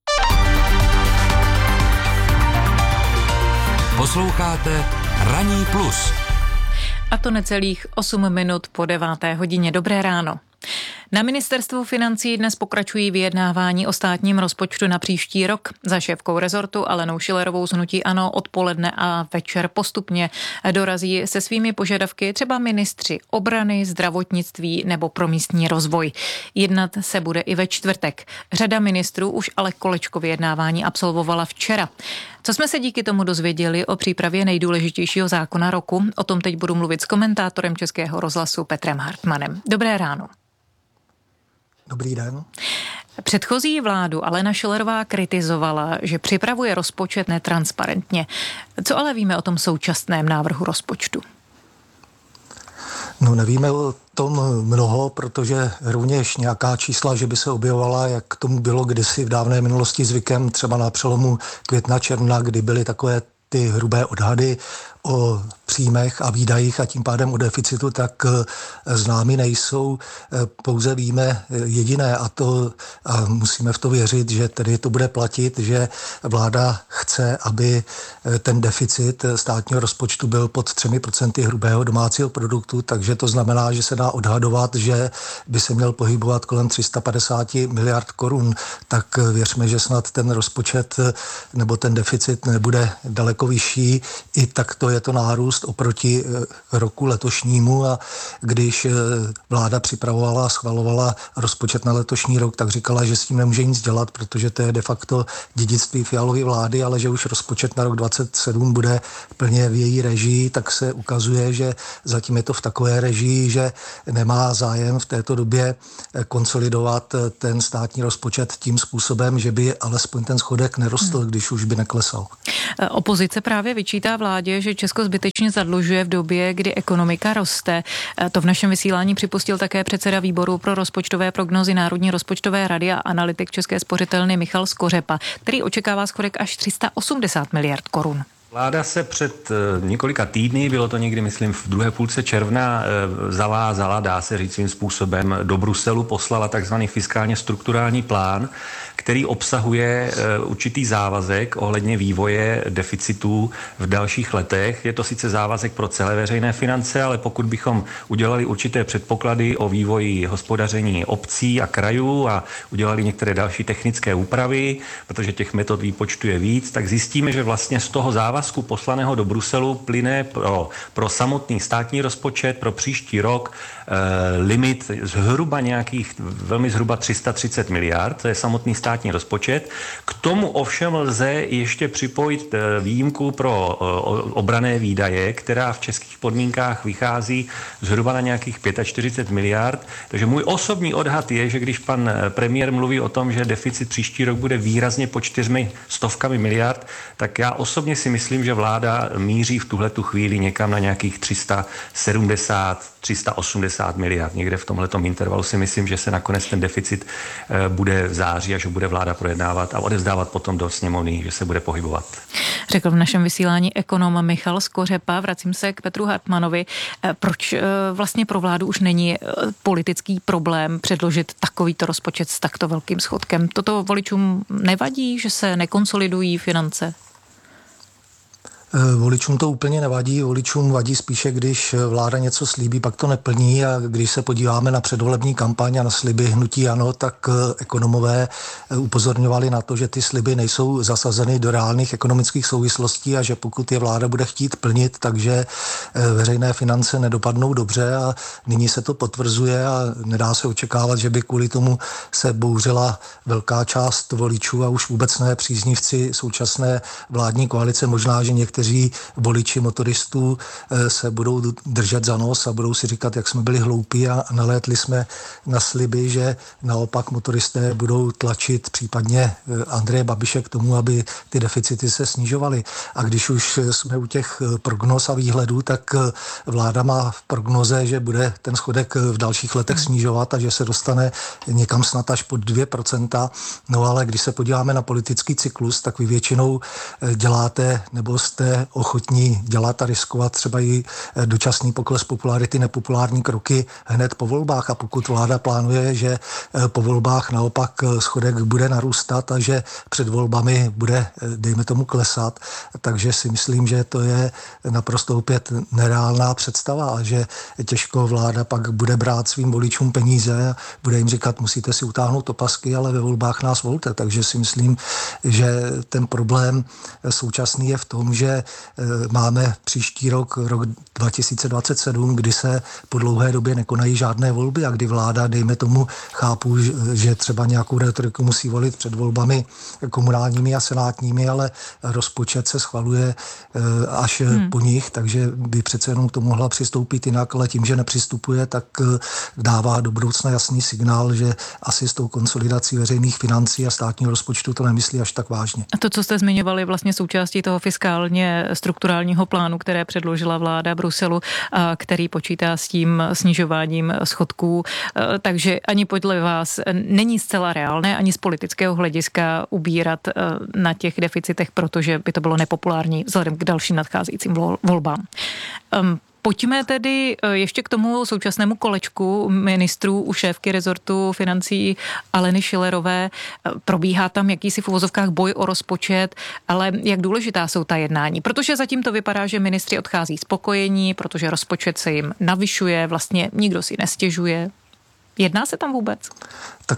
Posloucháte Ranní plus. A to necelých 8 minut po 9. hodině. Dobré ráno. Na ministerstvu financí dnes pokračují vyjednávání o státním rozpočtu na příští rok. Za šéfkou rezortu Alenou Schillerovou z hnutí ANO odpoledne a večer postupně dorazí se svými požadavky třeba ministři obrany, zdravotnictví nebo pro místní rozvoj. Jednat se bude i ve čtvrtek. Řada ministrů už ale kolečko vyjednávání absolvovala včera. Co jsme se díky tomu dozvěděli o přípravě nejdůležitějšího zákona roku? O tom teď budu mluvit s komentátorem Českého rozhlasu Petrem Hartmanem. Dobré ráno. Dobrý den. Předchozí vládu Alena Schillerová kritizovala, že připravuje rozpočet netransparentně. Co ale víme o tom současném návrhu rozpočtu? No, nevíme o tom mnoho, protože rovněž nějaká čísla, že by se objevovala, jak tomu bylo kdysi v dávné minulosti zvykem, třeba na přelomu května, června, kdy byly takové ty hrubé odhady o příjmech a výdajích a tím pádem o deficitu, tak známy nejsou. Pouze víme jediné a musíme v to věřit, že tedy to bude platit, že vláda chce, aby ten deficit státního rozpočtu byl pod 3% hrubého domácího produktu, takže to znamená, že se dá odhadovat, že by se měl pohybovat kolem 350 miliard korun. Tak věřme, že snad ten rozpočet nebo ten deficit nebude daleko vyšší. I takto je to nárůst oproti roku letošnímu a když vláda připravovala a schvalovala rozpočet na letošní rok, tak říkala, že s tím nemůže nic dělat, protože to je de facto dědictví Fialovy vlády, ale že už rozpočet na rok 2027 bude plně v její režii, tak se ukazuje, že zatím je to v takové režii, že nemá zájem v této době konsolidovat ten státní rozpočet tím způsobem, že by alespoň ten schodek nerostl, když už by neklesal. Opozice právě vyčítá vládě, že Česko zbytečně zadlužuje v době, kdy ekonomika roste. To v našem vysílání připustil také předseda výboru pro rozpočtové prognózy Národní rozpočtové rady a analytik České spořitelny Michal Skořepa, který očekává schodek až 380 miliard korun. Vláda se před několika týdny, bylo to někdy, myslím, v druhé půlce června, zavázala, dá se říct svým způsobem, do Bruselu poslala takzvaný fiskálně strukturální plán, který obsahuje určitý závazek ohledně vývoje deficitů v dalších letech. Je to sice závazek pro celé veřejné finance, ale pokud bychom udělali určité předpoklady o vývoji hospodaření obcí a krajů a udělali některé další technické úpravy, protože těch metod výpočtu je víc, tak zjistíme, že vlastně z toho závazku poslaného do Bruselu plyne pro samotný státní rozpočet pro příští rok limit zhruba nějakých velmi zhruba 330 miliard, to je samotný státní rozpočet. K tomu ovšem lze ještě připojit výjimku pro obranné výdaje, která v českých podmínkách vychází zhruba na nějakých 45 miliard. Takže můj osobní odhad je, že když pan premiér mluví o tom, že deficit příští rok bude výrazně pod 400 miliard, tak já osobně si myslím, že vláda míří v tuhletu chvíli někam na nějakých 380 miliard. Někde v tomhletom intervalu si myslím, že se nakonec ten deficit bude v září a že bude vláda projednávat a odevzdávat potom do sněmovny, že se bude pohybovat. Řekl v našem vysílání ekonom Michal Skořepa. Vracím se k Petru Hartmanovi. Proč vlastně pro vládu už není politický problém předložit takovýto rozpočet s takto velkým schodkem? Toto voličům nevadí, že se nekonsolidují finance? Voličům to úplně nevadí, voličům vadí spíše, když vláda něco slíbí, pak to neplní a když se podíváme na předvolební kampaň a na sliby hnutí ANO, tak ekonomové upozorňovali na to, že ty sliby nejsou zasazeny do reálných ekonomických souvislostí a že pokud je vláda bude chtít plnit, takže veřejné finance nedopadnou dobře a nyní se to potvrzuje a nedá se očekávat, že by kvůli tomu se bouřila velká část voličů a už vůbec ne příznivci současné vládní koalice, možná, že někteří voliči motoristů se budou držet za nos a budou si říkat, jak jsme byli hloupí a nalétli jsme na sliby, že naopak motoristé budou tlačit případně Andreje Babiše k tomu, aby ty deficity se snižovaly. A když už jsme u těch prognóz a výhledů, tak vláda má v prognoze, že bude ten schodek v dalších letech snižovat a že se dostane někam snad až pod 2%. No ale když se podíváme na politický cyklus, tak vy většinou děláte nebo jste ochotní dělat a riskovat třeba i dočasný pokles popularity, nepopulární kroky hned po volbách. A pokud vláda plánuje, že po volbách naopak schodek bude narůstat a že před volbami bude, dejme tomu, klesat, takže si myslím, že to je naprosto opět nereálná představa a že těžko vláda pak bude brát svým voličům peníze a bude jim říkat, musíte si utáhnout opasky, ale ve volbách nás volte. Takže si myslím, že ten problém současný je v tom, že máme příští rok 2027, kdy se po dlouhé době nekonají žádné volby a kdy vláda, dejme tomu, chápu, že třeba nějakou retoriku musí volit před volbami komunálními a senátními, ale rozpočet se schvaluje až po nich, takže by přece jenom to mohla přistoupit jinak, ale tím, že nepřistupuje, tak dává do budoucna jasný signál, že asi s tou konsolidací veřejných financí a státního rozpočtu to nemyslí až tak vážně. A to, co jste zmiňovali, vlastně součástí toho fiskálně strukturálního plánu, které předložila vláda Bruselu, který počítá s tím snižováním schodků, takže ani podle vás není zcela reálné ani z politického hlediska ubírat na těch deficitech, protože by to bylo nepopulární vzhledem k dalším nadcházejícím volbám. Pojďme tedy ještě k tomu současnému kolečku ministrů u šéfky rezortu financí Aleny Schillerové. Probíhá tam jakýsi v uvozovkách boj o rozpočet, ale jak důležitá jsou ta jednání? Protože zatím to vypadá, že ministři odchází spokojení, protože rozpočet se jim navyšuje, vlastně nikdo si nestěžuje. Jedná se tam vůbec? Tak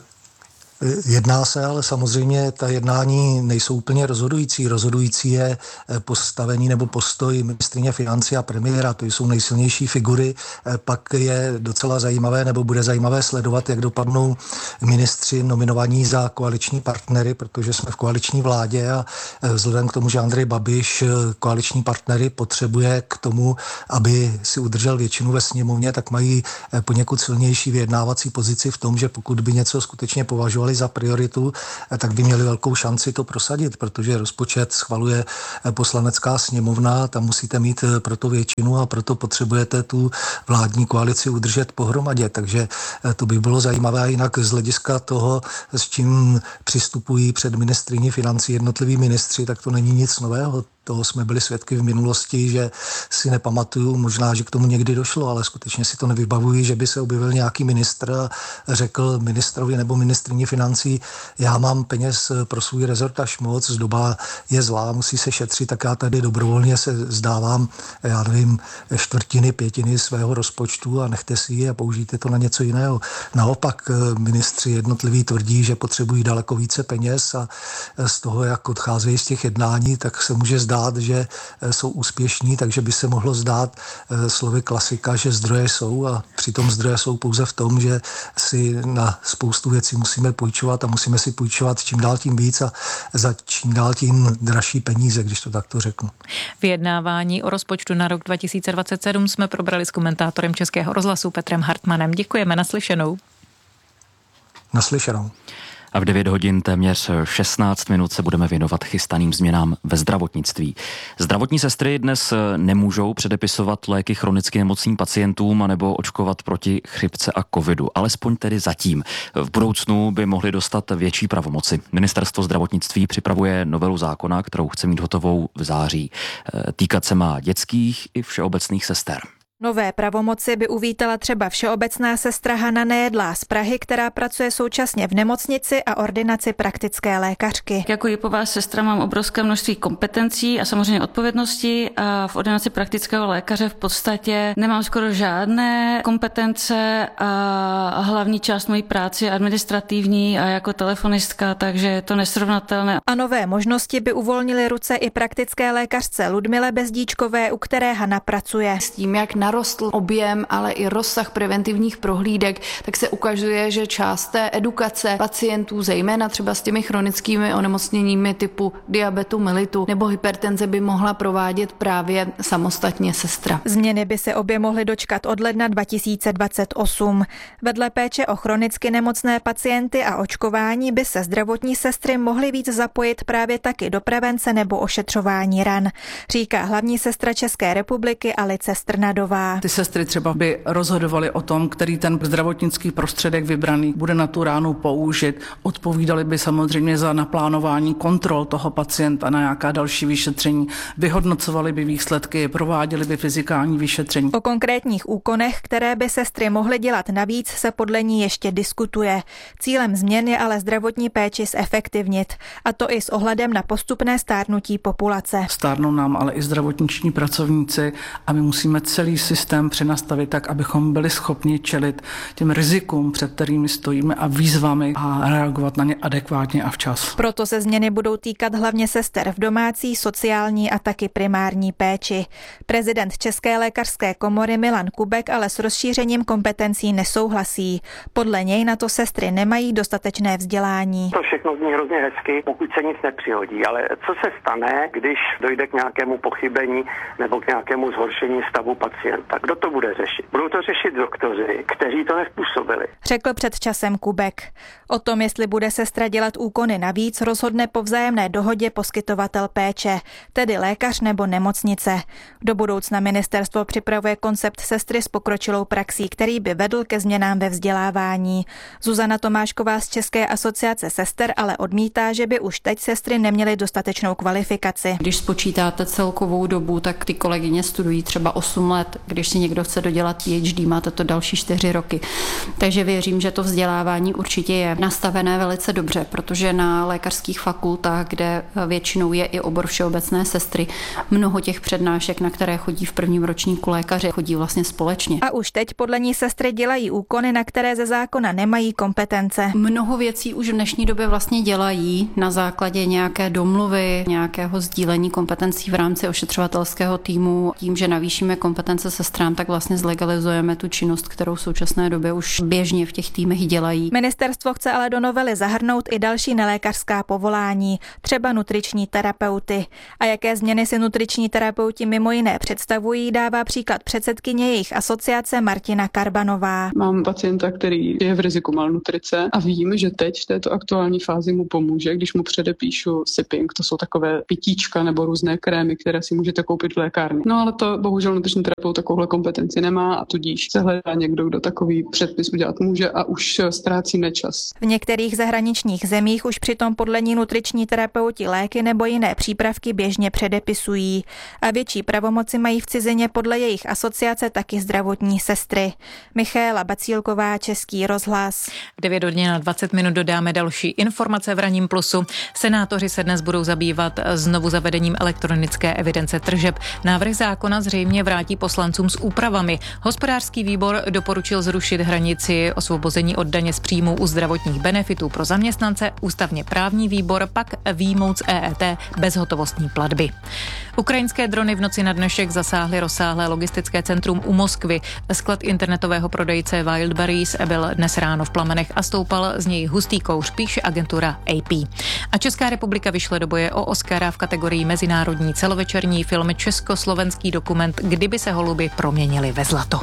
jedná se, ale samozřejmě ta jednání nejsou úplně rozhodující. Rozhodující je postavení nebo postoj ministryně financí a premiéra. To jsou nejsilnější figury. Pak je docela zajímavé nebo bude zajímavé sledovat, jak dopadnou ministři nominovaní za koaliční partnery, protože jsme v koaliční vládě a vzhledem k tomu, že Andrej Babiš koaliční partnery potřebuje k tomu, aby si udržel většinu ve sněmovně, tak mají poněkud silnější vyjednávací pozici v tom, že pokud by něco skutečně považovali za prioritu, tak by měli velkou šanci to prosadit, protože rozpočet schvaluje poslanecká sněmovna, tam musíte mít proto většinu a proto potřebujete tu vládní koalici udržet pohromadě, takže to by bylo zajímavé a jinak z hlediska toho, s čím přistupují před ministryní financí jednotliví ministři, tak to není nic nového. Toho jsme byli svědky v minulosti, že si nepamatuju, možná, že k tomu někdy došlo, ale skutečně si to nevybavuji, že by se objevil nějaký ministr a řekl ministrovi nebo ministryni financí, já mám peněz pro svůj rezort až moc, doba je zlá, musí se šetřit, tak já tady dobrovolně se zdávám, já nevím, 1/4, 1/5 svého rozpočtu a nechte si ji a použijte to na něco jiného. Naopak ministři jednotliví tvrdí, že potřebují daleko více peněz a z toho, jak odcházejí z těch jednání, tak se může zdát, že jsou úspěšní, takže by se mohlo zdát slovy klasika, že zdroje jsou a přitom zdroje jsou pouze v tom, že si na spoustu věcí musíme půjčovat a musíme si půjčovat čím dál tím víc a za čím dál tím dražší peníze, když to takto řeknu. Vyjednávání o rozpočtu na rok 2027 jsme probrali s komentátorem Českého rozhlasu Petrem Hartmanem. Děkujeme, naslyšenou. Naslyšenou. A v 9 hodin téměř 16 minut se budeme věnovat chystaným změnám ve zdravotnictví. Zdravotní sestry dnes nemůžou předepisovat léky chronicky nemocným pacientům anebo očkovat proti chřipce a covidu. Alespoň tedy zatím. V budoucnu by mohli dostat větší pravomoci. Ministerstvo zdravotnictví připravuje novelu zákona, kterou chce mít hotovou v září. Týkat se má dětských i všeobecných sester. Nové pravomoci by uvítala třeba všeobecná sestra Hana Nejedlá z Prahy, která pracuje současně v nemocnici a ordinaci praktické lékařky. Jako jipová sestra mám obrovské množství kompetencí a samozřejmě odpovědnosti a v ordinaci praktického lékaře v podstatě nemám skoro žádné kompetence a hlavní část mojí práce je administrativní a jako telefonistka, takže je to nesrovnatelné. A nové možnosti by uvolnily ruce i praktické lékařce Ludmile Bezdíčkové, u které Hana pracuje. S tím, jak narostl objem, ale i rozsah preventivních prohlídek, tak se ukazuje, že část té edukace pacientů, zejména třeba s těmi chronickými onemocněními typu diabetu mellitu nebo hypertenze, by mohla provádět právě samostatně sestra. Změny by se obě mohly dočkat od ledna 2028. Vedle péče o chronicky nemocné pacienty a očkování by se zdravotní sestry mohly víc zapojit právě taky do prevence nebo ošetřování ran, říká hlavní sestra České republiky Alice Strnadová. Adamová. Ty sestry třeba by rozhodovaly o tom, který ten zdravotnický prostředek vybraný bude na tu ránu použit. Odpovídali by samozřejmě za naplánování kontrol toho pacienta na nějaká další vyšetření. Vyhodnocovali by výsledky, prováděli by fyzikální vyšetření. O konkrétních úkonech, které by sestry mohly dělat navíc, se podle ní ještě diskutuje. Cílem změn je ale zdravotní péči zefektivnit, a to i s ohledem na postupné stárnutí populace. Stárnou nám ale i zdravotniční pracovníci a my musíme celý systém přenastavit tak, abychom byli schopni čelit těm rizikům, před kterými stojíme, a výzvami a reagovat na ně adekvátně a včas. Proto se změny budou týkat hlavně sester v domácí, sociální a taky primární péči. Prezident České lékařské komory Milan Kubek ale s rozšířením kompetencí nesouhlasí. Podle něj na to sestry nemají dostatečné vzdělání. To všechno zní hrozně hezky, pokud se nic nepřihodí, ale co se stane, když dojde k nějakému pochybení nebo k nějakému zhoršení stavu pacienta? Kdo to bude řešit? Budou to řešit doktoři, kteří to nezpůsobili. Řekl před časem Kubek. O tom, jestli bude sestra dělat úkony navíc, rozhodne po vzájemné dohodě poskytovatel péče, tedy lékař nebo nemocnice. Do budoucna ministerstvo připravuje koncept sestry s pokročilou praxí, který by vedl ke změnám ve vzdělávání. Zuzana Tomášková z České asociace sester ale odmítá, že by už teď sestry neměly dostatečnou kvalifikaci. Když spočítáte celkovou dobu, tak ty kolegyně studují třeba 8 let. Když si někdo chce dodělat PhD, máte to další 4 roky. Takže věřím, že to vzdělávání určitě je nastavené velice dobře, protože na lékařských fakultách, kde většinou je i obor všeobecné sestry, mnoho těch přednášek, na které chodí v prvním ročníku lékaři, chodí vlastně společně. A už teď podle ní sestry dělají úkony, na které ze zákona nemají kompetence. Mnoho věcí už v dnešní době vlastně dělají na základě nějaké domluvy, nějakého sdílení kompetencí v rámci ošetřovatelského týmu. Tím, že navýšíme kompetence sestrám, tak vlastně zlegalizujeme tu činnost, kterou v současné době už běžně v těch týmech dělají. Ministerstvo chce ale do novely zahrnout i další nelékařská povolání, třeba nutriční terapeuty. A jaké změny si nutriční terapeuti mimo jiné představují, dává příklad předsedkyně jejich asociace Martina Karbanová. Mám pacienta, který je v riziku malnutrice a vím, že teď v této aktuální fázi mu pomůže, když mu předepíšu sipping, to jsou takové pitíčka nebo různé krémy, které si můžete koupit v lékárně. No ale to bohužel nutriční terapeut takovouhle kompetenci nemá a tudíž se hledá někdo, kdo takový předpis udělat může a už ztrácíme čas. V některých zahraničních zemích už přitom podle ní nutriční terapeuti léky nebo jiné přípravky běžně předepisují a větší pravomoci mají v cizině podle jejich asociace taky zdravotní sestry. Michaela Bacílková, Český rozhlas. V 9 hodin a 20 minut dodáme další informace v Ranním plusu. Senátoři se dnes budou zabývat znovu zavedením elektronické evidence tržeb. Návrh zákona zřejmě vrátí poslancům s úpravami. Hospodářský výbor doporučil zrušit hranici osvobození od daně z příjmů u zdravotních benefitů pro zaměstnance, ústavně právní výbor pak výjmout z EET bezhotovostní platby. Ukrajinské drony v noci na dnešek zasáhly rozsáhlé logistické centrum u Moskvy. Sklad internetového prodejce Wildberries byl dnes ráno v plamenech a stoupal z něj hustý kouř, píše agentura AP. A Česká republika vyšle do boje o Oscara v kategorii mezinárodní celovečerní film československý dokument Kdyby se holuby proměnily ve zlato.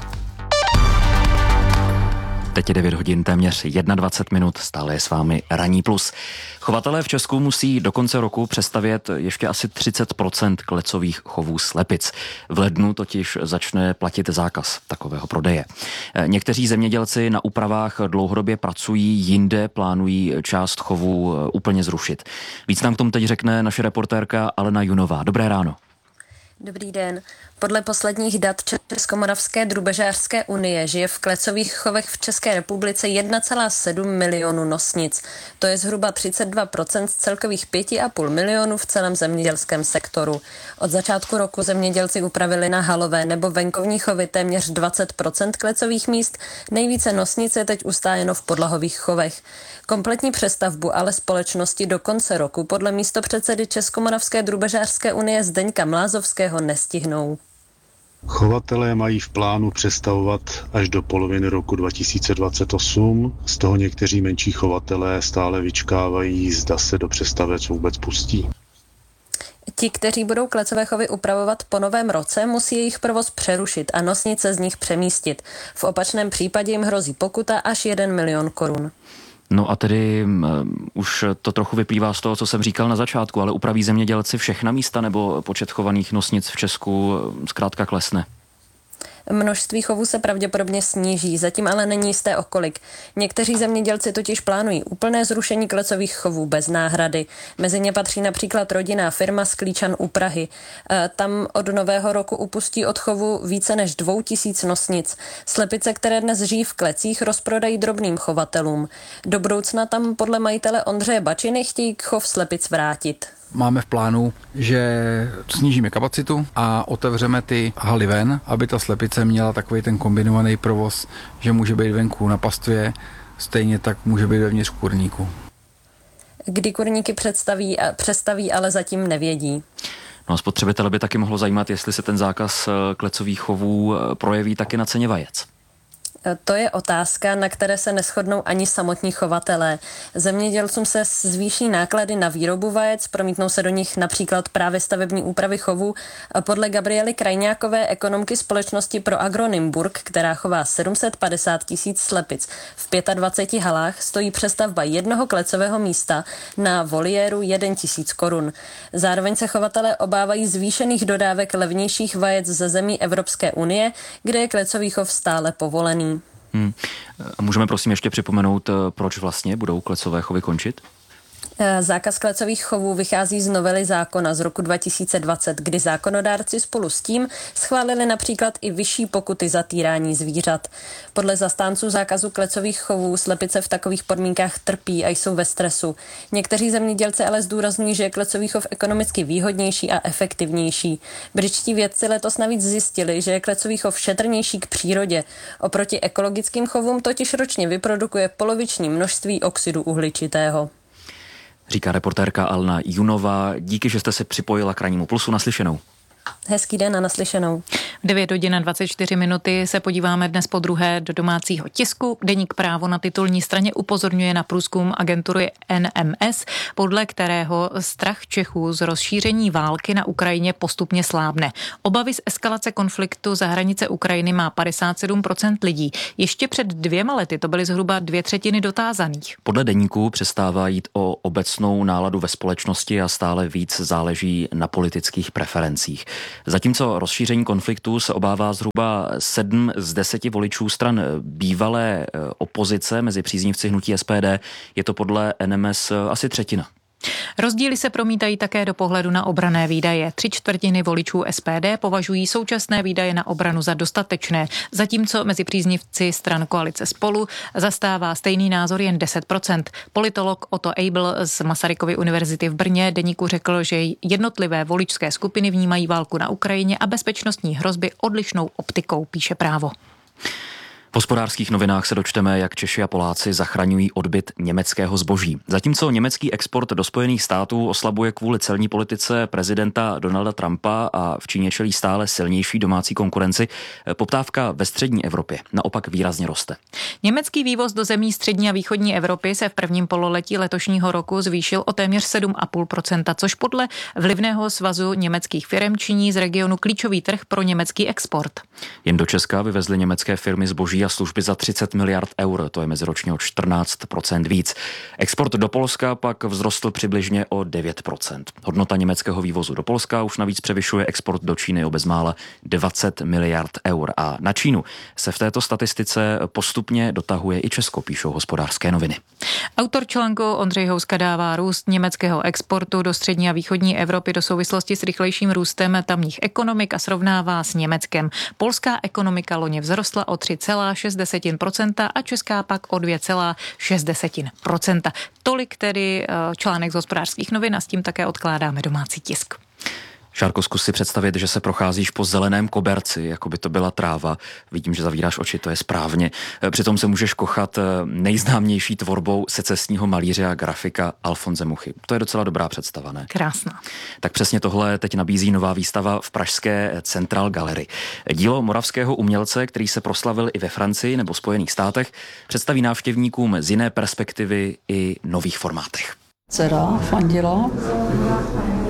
Teď je 9 hodin, téměř 21 minut, stále je s vámi Ranní plus. Chovatelé v Česku musí do konce roku přestavět ještě asi 30% klecových chovů slepic. V lednu totiž začne platit zákaz takového prodeje. Někteří zemědělci na úpravách dlouhodobě pracují, jinde plánují část chovů úplně zrušit. Víc nám k tomu teď řekne naše reportérka Alena Junová. Dobré ráno. Dobrý den. Podle posledních dat Českomoravské drubežářské unie žije v klecových chovech v České republice 1,7 milionu nosnic. To je zhruba 32% z celkových 5,5 milionu v celém zemědělském sektoru. Od začátku roku zemědělci upravili na halové nebo venkovní chovy téměř 20% klecových míst. Nejvíce nosnic je teď ustájeno v podlahových chovech. Kompletní přestavbu ale společnosti do konce roku podle místopředsedy Českomoravské drubežářské unie Zdeňka Mlázovského nestihnou. Chovatelé mají v plánu přestavovat až do poloviny roku 2028. Z toho někteří menší chovatelé stále vyčkávají, zda se do přestavec vůbec pustí. Ti, kteří budou klecové chovy upravovat po novém roce, musí jejich provoz přerušit a nosnice z nich přemístit. V opačném případě jim hrozí pokuta až 1 milion korun. No a tedy už to trochu vyplývá z toho, co jsem říkal na začátku, ale upraví zemědělci všechna místa nebo počet chovaných nosnic v Česku zkrátka klesne? Množství chovů se pravděpodobně sníží, zatím ale není jisté o kolik. Někteří zemědělci totiž plánují úplné zrušení klecových chovů bez náhrady. Mezi ně patří například rodinná firma z Klíčan u Prahy. Tam od nového roku upustí od chovu více než 2000 nosnic. Slepice, které dnes žijí v klecích, rozprodají drobným chovatelům. Do budoucna tam podle majitele Ondřeje Bačiny chtějí chov slepic vrátit. Máme v plánu, že snížíme kapacitu a otevřeme ty haly ven, aby ta slepice měla takový ten kombinovaný provoz, že může být venku na pastvě, stejně tak může být vevnitř kurníku. Kdy kurníky přestaví, ale zatím nevědí. No a spotřebitele by taky mohlo zajímat, jestli se ten zákaz klecových chovů projeví taky na ceně vajec. To je otázka, na které se neshodnou ani samotní chovatelé. Zemědělcům se zvýší náklady na výrobu vajec, promítnou se do nich například právě stavební úpravy chovů. Podle Gabriely Krajňákové, ekonomky společnosti ProAgro Nymburk, která chová 750 000 slepic v 25 halách, stojí přestavba jednoho klecového místa na voliéru 1 000 korun. Zároveň se chovatelé obávají zvýšených dodávek levnějších vajec ze zemí Evropské unie, kde je klecový chov stále povolený. A můžeme prosím ještě připomenout, proč vlastně budou klecové chovy končit? Zákaz klecových chovů vychází z novely zákona z roku 2020, kdy zákonodárci spolu s tím schválili například i vyšší pokuty za týrání zvířat. Podle zastánců zákazu klecových chovů slepice v takových podmínkách trpí a jsou ve stresu. Někteří zemědělci ale zdůrazňují, že je klecový chov ekonomicky výhodnější a efektivnější. Britští vědci letos navíc zjistili, že je klecový chov šetrnější k přírodě. Oproti ekologickým chovům totiž ročně vyprodukuje poloviční množství oxidu uhličitého. Říká reportérka Alna Junová. Díky, že jste se připojila k Rannímu plusu. Naslyšenou. Hezký den a naslyšenou. 9:24 se podíváme dnes po druhé do domácího tisku. Deník Právo na titulní straně upozorňuje na průzkum agentury NMS, podle kterého strach Čechů z rozšíření války na Ukrajině postupně slábne. Obavy z eskalace konfliktu za hranice Ukrajiny má 57% lidí. Ještě před 2 lety to byly zhruba 2/3 dotázaných. Podle deníku přestává jít o obecnou náladu ve společnosti a stále víc záleží na politických preferencích. Zatímco rozšíření konfliktu se obává zhruba 7 z 10 voličů stran bývalé opozice mezi příznivci hnutí SPD, je to podle NMS asi 1/3. Rozdíly se promítají také do pohledu na obranné výdaje. 3/4 voličů SPD považují současné výdaje na obranu za dostatečné, zatímco mezi příznivci stran koalice Spolu zastává stejný názor jen 10%. Politolog Otto Eibl z Masarykovy univerzity v Brně deníku řekl, že jednotlivé voličské skupiny vnímají válku na Ukrajině a bezpečnostní hrozby odlišnou optikou, píše Právo. V Hospodářských novinách se dočteme, jak Češi a Poláci zachraňují odbyt německého zboží. Zatímco německý export do Spojených států oslabuje kvůli celní politice prezidenta Donalda Trumpa a v Číně čelí stále silnější domácí konkurenci, poptávka ve střední Evropě naopak výrazně roste. Německý vývoz do zemí střední a východní Evropy se v prvním pololetí letošního roku zvýšil o téměř 7,5%, což podle vlivného svazu německých firem činí z regionu klíčový trh pro německý export. Jen do Česka vyvezly německé firmy zboží a služby za 30 miliard eur, to je meziročně o 14% víc. Export do Polska pak vzrostl přibližně o 9%. Hodnota německého vývozu do Polska už navíc převyšuje export do Číny o bezmála 20 miliard eur. A na Čínu se v této statistice postupně dotahuje i Česko, píšou Hospodářské noviny. Autor článku Ondřej Houska dává růst německého exportu do střední a východní Evropy do souvislosti s rychlejším růstem tamních ekonomik a srovnává s Německem. Polská ekonomika loni vzrostla o 3,6% a česká pak o 2,6%. Tolik tedy článek z Hospodářských novin a s tím také odkládáme domácí tisk. Šárko, zkus si představit, že se procházíš po zeleném koberci, jako by to byla tráva. Vidím, že zavíráš oči, to je správně. Přitom se můžeš kochat nejznámější tvorbou secesního malíře a grafika Alfonse Muchy. To je docela dobrá představa, ne? Krásná. Tak přesně tohle teď nabízí nová výstava v pražské Central Gallery. Dílo moravského umělce, který se proslavil i ve Francii nebo Spojených státech, představí návštěvníkům z jiné perspektivy i nových formátech. Dcera fandila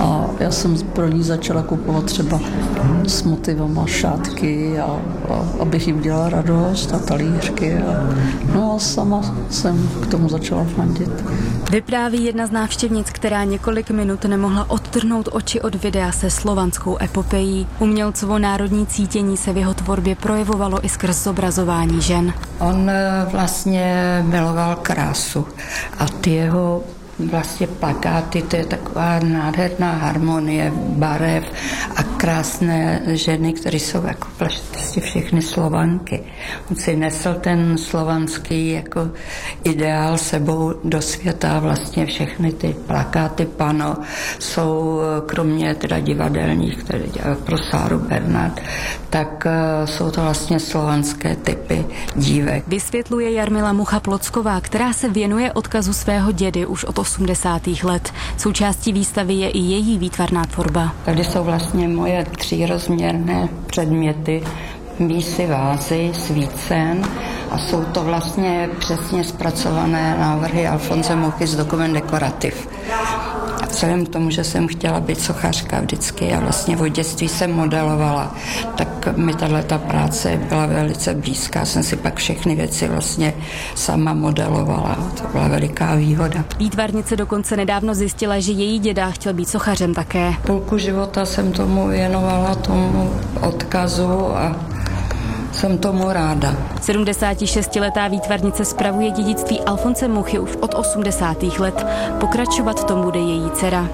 A já jsem pro ní začala kupovat třeba s motivama šátky a abych jí udělala radost a talířky. No a sama jsem k tomu začala fandit. Vypráví jedna z návštěvnic, která několik minut nemohla odtrhnout oči od videa se slovanskou epopejí. Umělcovo národní cítění se v jeho tvorbě projevovalo i skrz zobrazování žen. On vlastně miloval krásu a ty jeho vlastně plakáty, to je taková nádherná harmonie barev a krásné ženy, které jsou jako prostě všechny Slovanky. On si nesl ten slovanský jako ideál sebou do světa. Vlastně všechny ty plakáty pano jsou kromě teda divadelních, které dělal pro Sáru Bernard, tak jsou to vlastně slovanské typy dívek. Vysvětluje Jarmila Mucha-Plocková, která se věnuje odkazu svého dědy už od 80. let. Součástí výstavy je i její výtvarná tvorba. Tady jsou vlastně moje 3rozměrné předměty, mísy, vázy, svícen a jsou to vlastně přesně zpracované návrhy Alfonse Muchy z Dokument dekorativ. Vzhledem k tomu, že jsem chtěla být sochařka vždycky a vlastně od dětství jsem modelovala, tak mi tato práce byla velice blízká. Jsem si pak všechny věci vlastně sama modelovala. To byla veliká výhoda. Výtvarnice dokonce nedávno zjistila, že její děda chtěl být sochařem také. Půlku života jsem tomu věnovala, tomu odkazu a jsem tomu ráda. 76letá výtvarnice spravuje dědictví Alfonse Muchy už od 80. let. Pokračovat v tom bude její dcera.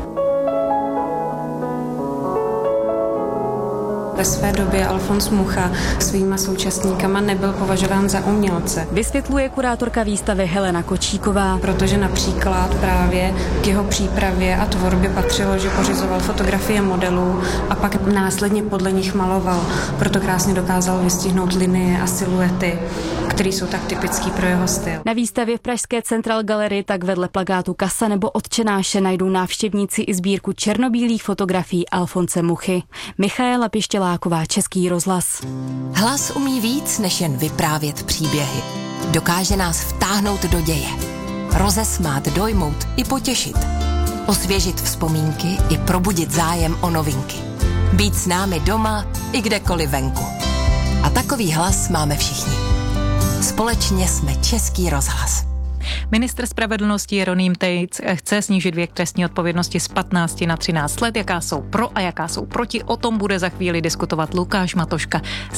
Ve své době Alfons Mucha svýma současníkama nebyl považován za umělce. Vysvětluje kurátorka výstavy Helena Kočíková. Protože například právě k jeho přípravě a tvorbě patřilo, že pořizoval fotografie modelů a pak následně podle nich maloval. Proto krásně dokázal vystihnout linie a siluety, které jsou tak typický pro jeho styl. Na výstavě v pražské Central Gallery tak vedle plakátu Kasa nebo Otčenáše najdou návštěvníci i sbírku černobílých fotografií Alfonse Muchy. Michaela Pištěláková, Český rozhlas. Hlas umí víc, než jen vyprávět příběhy. Dokáže nás vtáhnout do děje. Rozesmát, dojmout i potěšit. Osvěžit vzpomínky i probudit zájem o novinky. Být s námi doma i kdekoliv venku. A takový hlas máme všichni. Společně jsme Český rozhlas. Ministr spravedlnosti Jeroným Tejc chce snížit věk trestní odpovědnosti z 15 na 13 let. Jaká jsou pro a jaká jsou proti, o tom bude za chvíli diskutovat Lukáš Matoška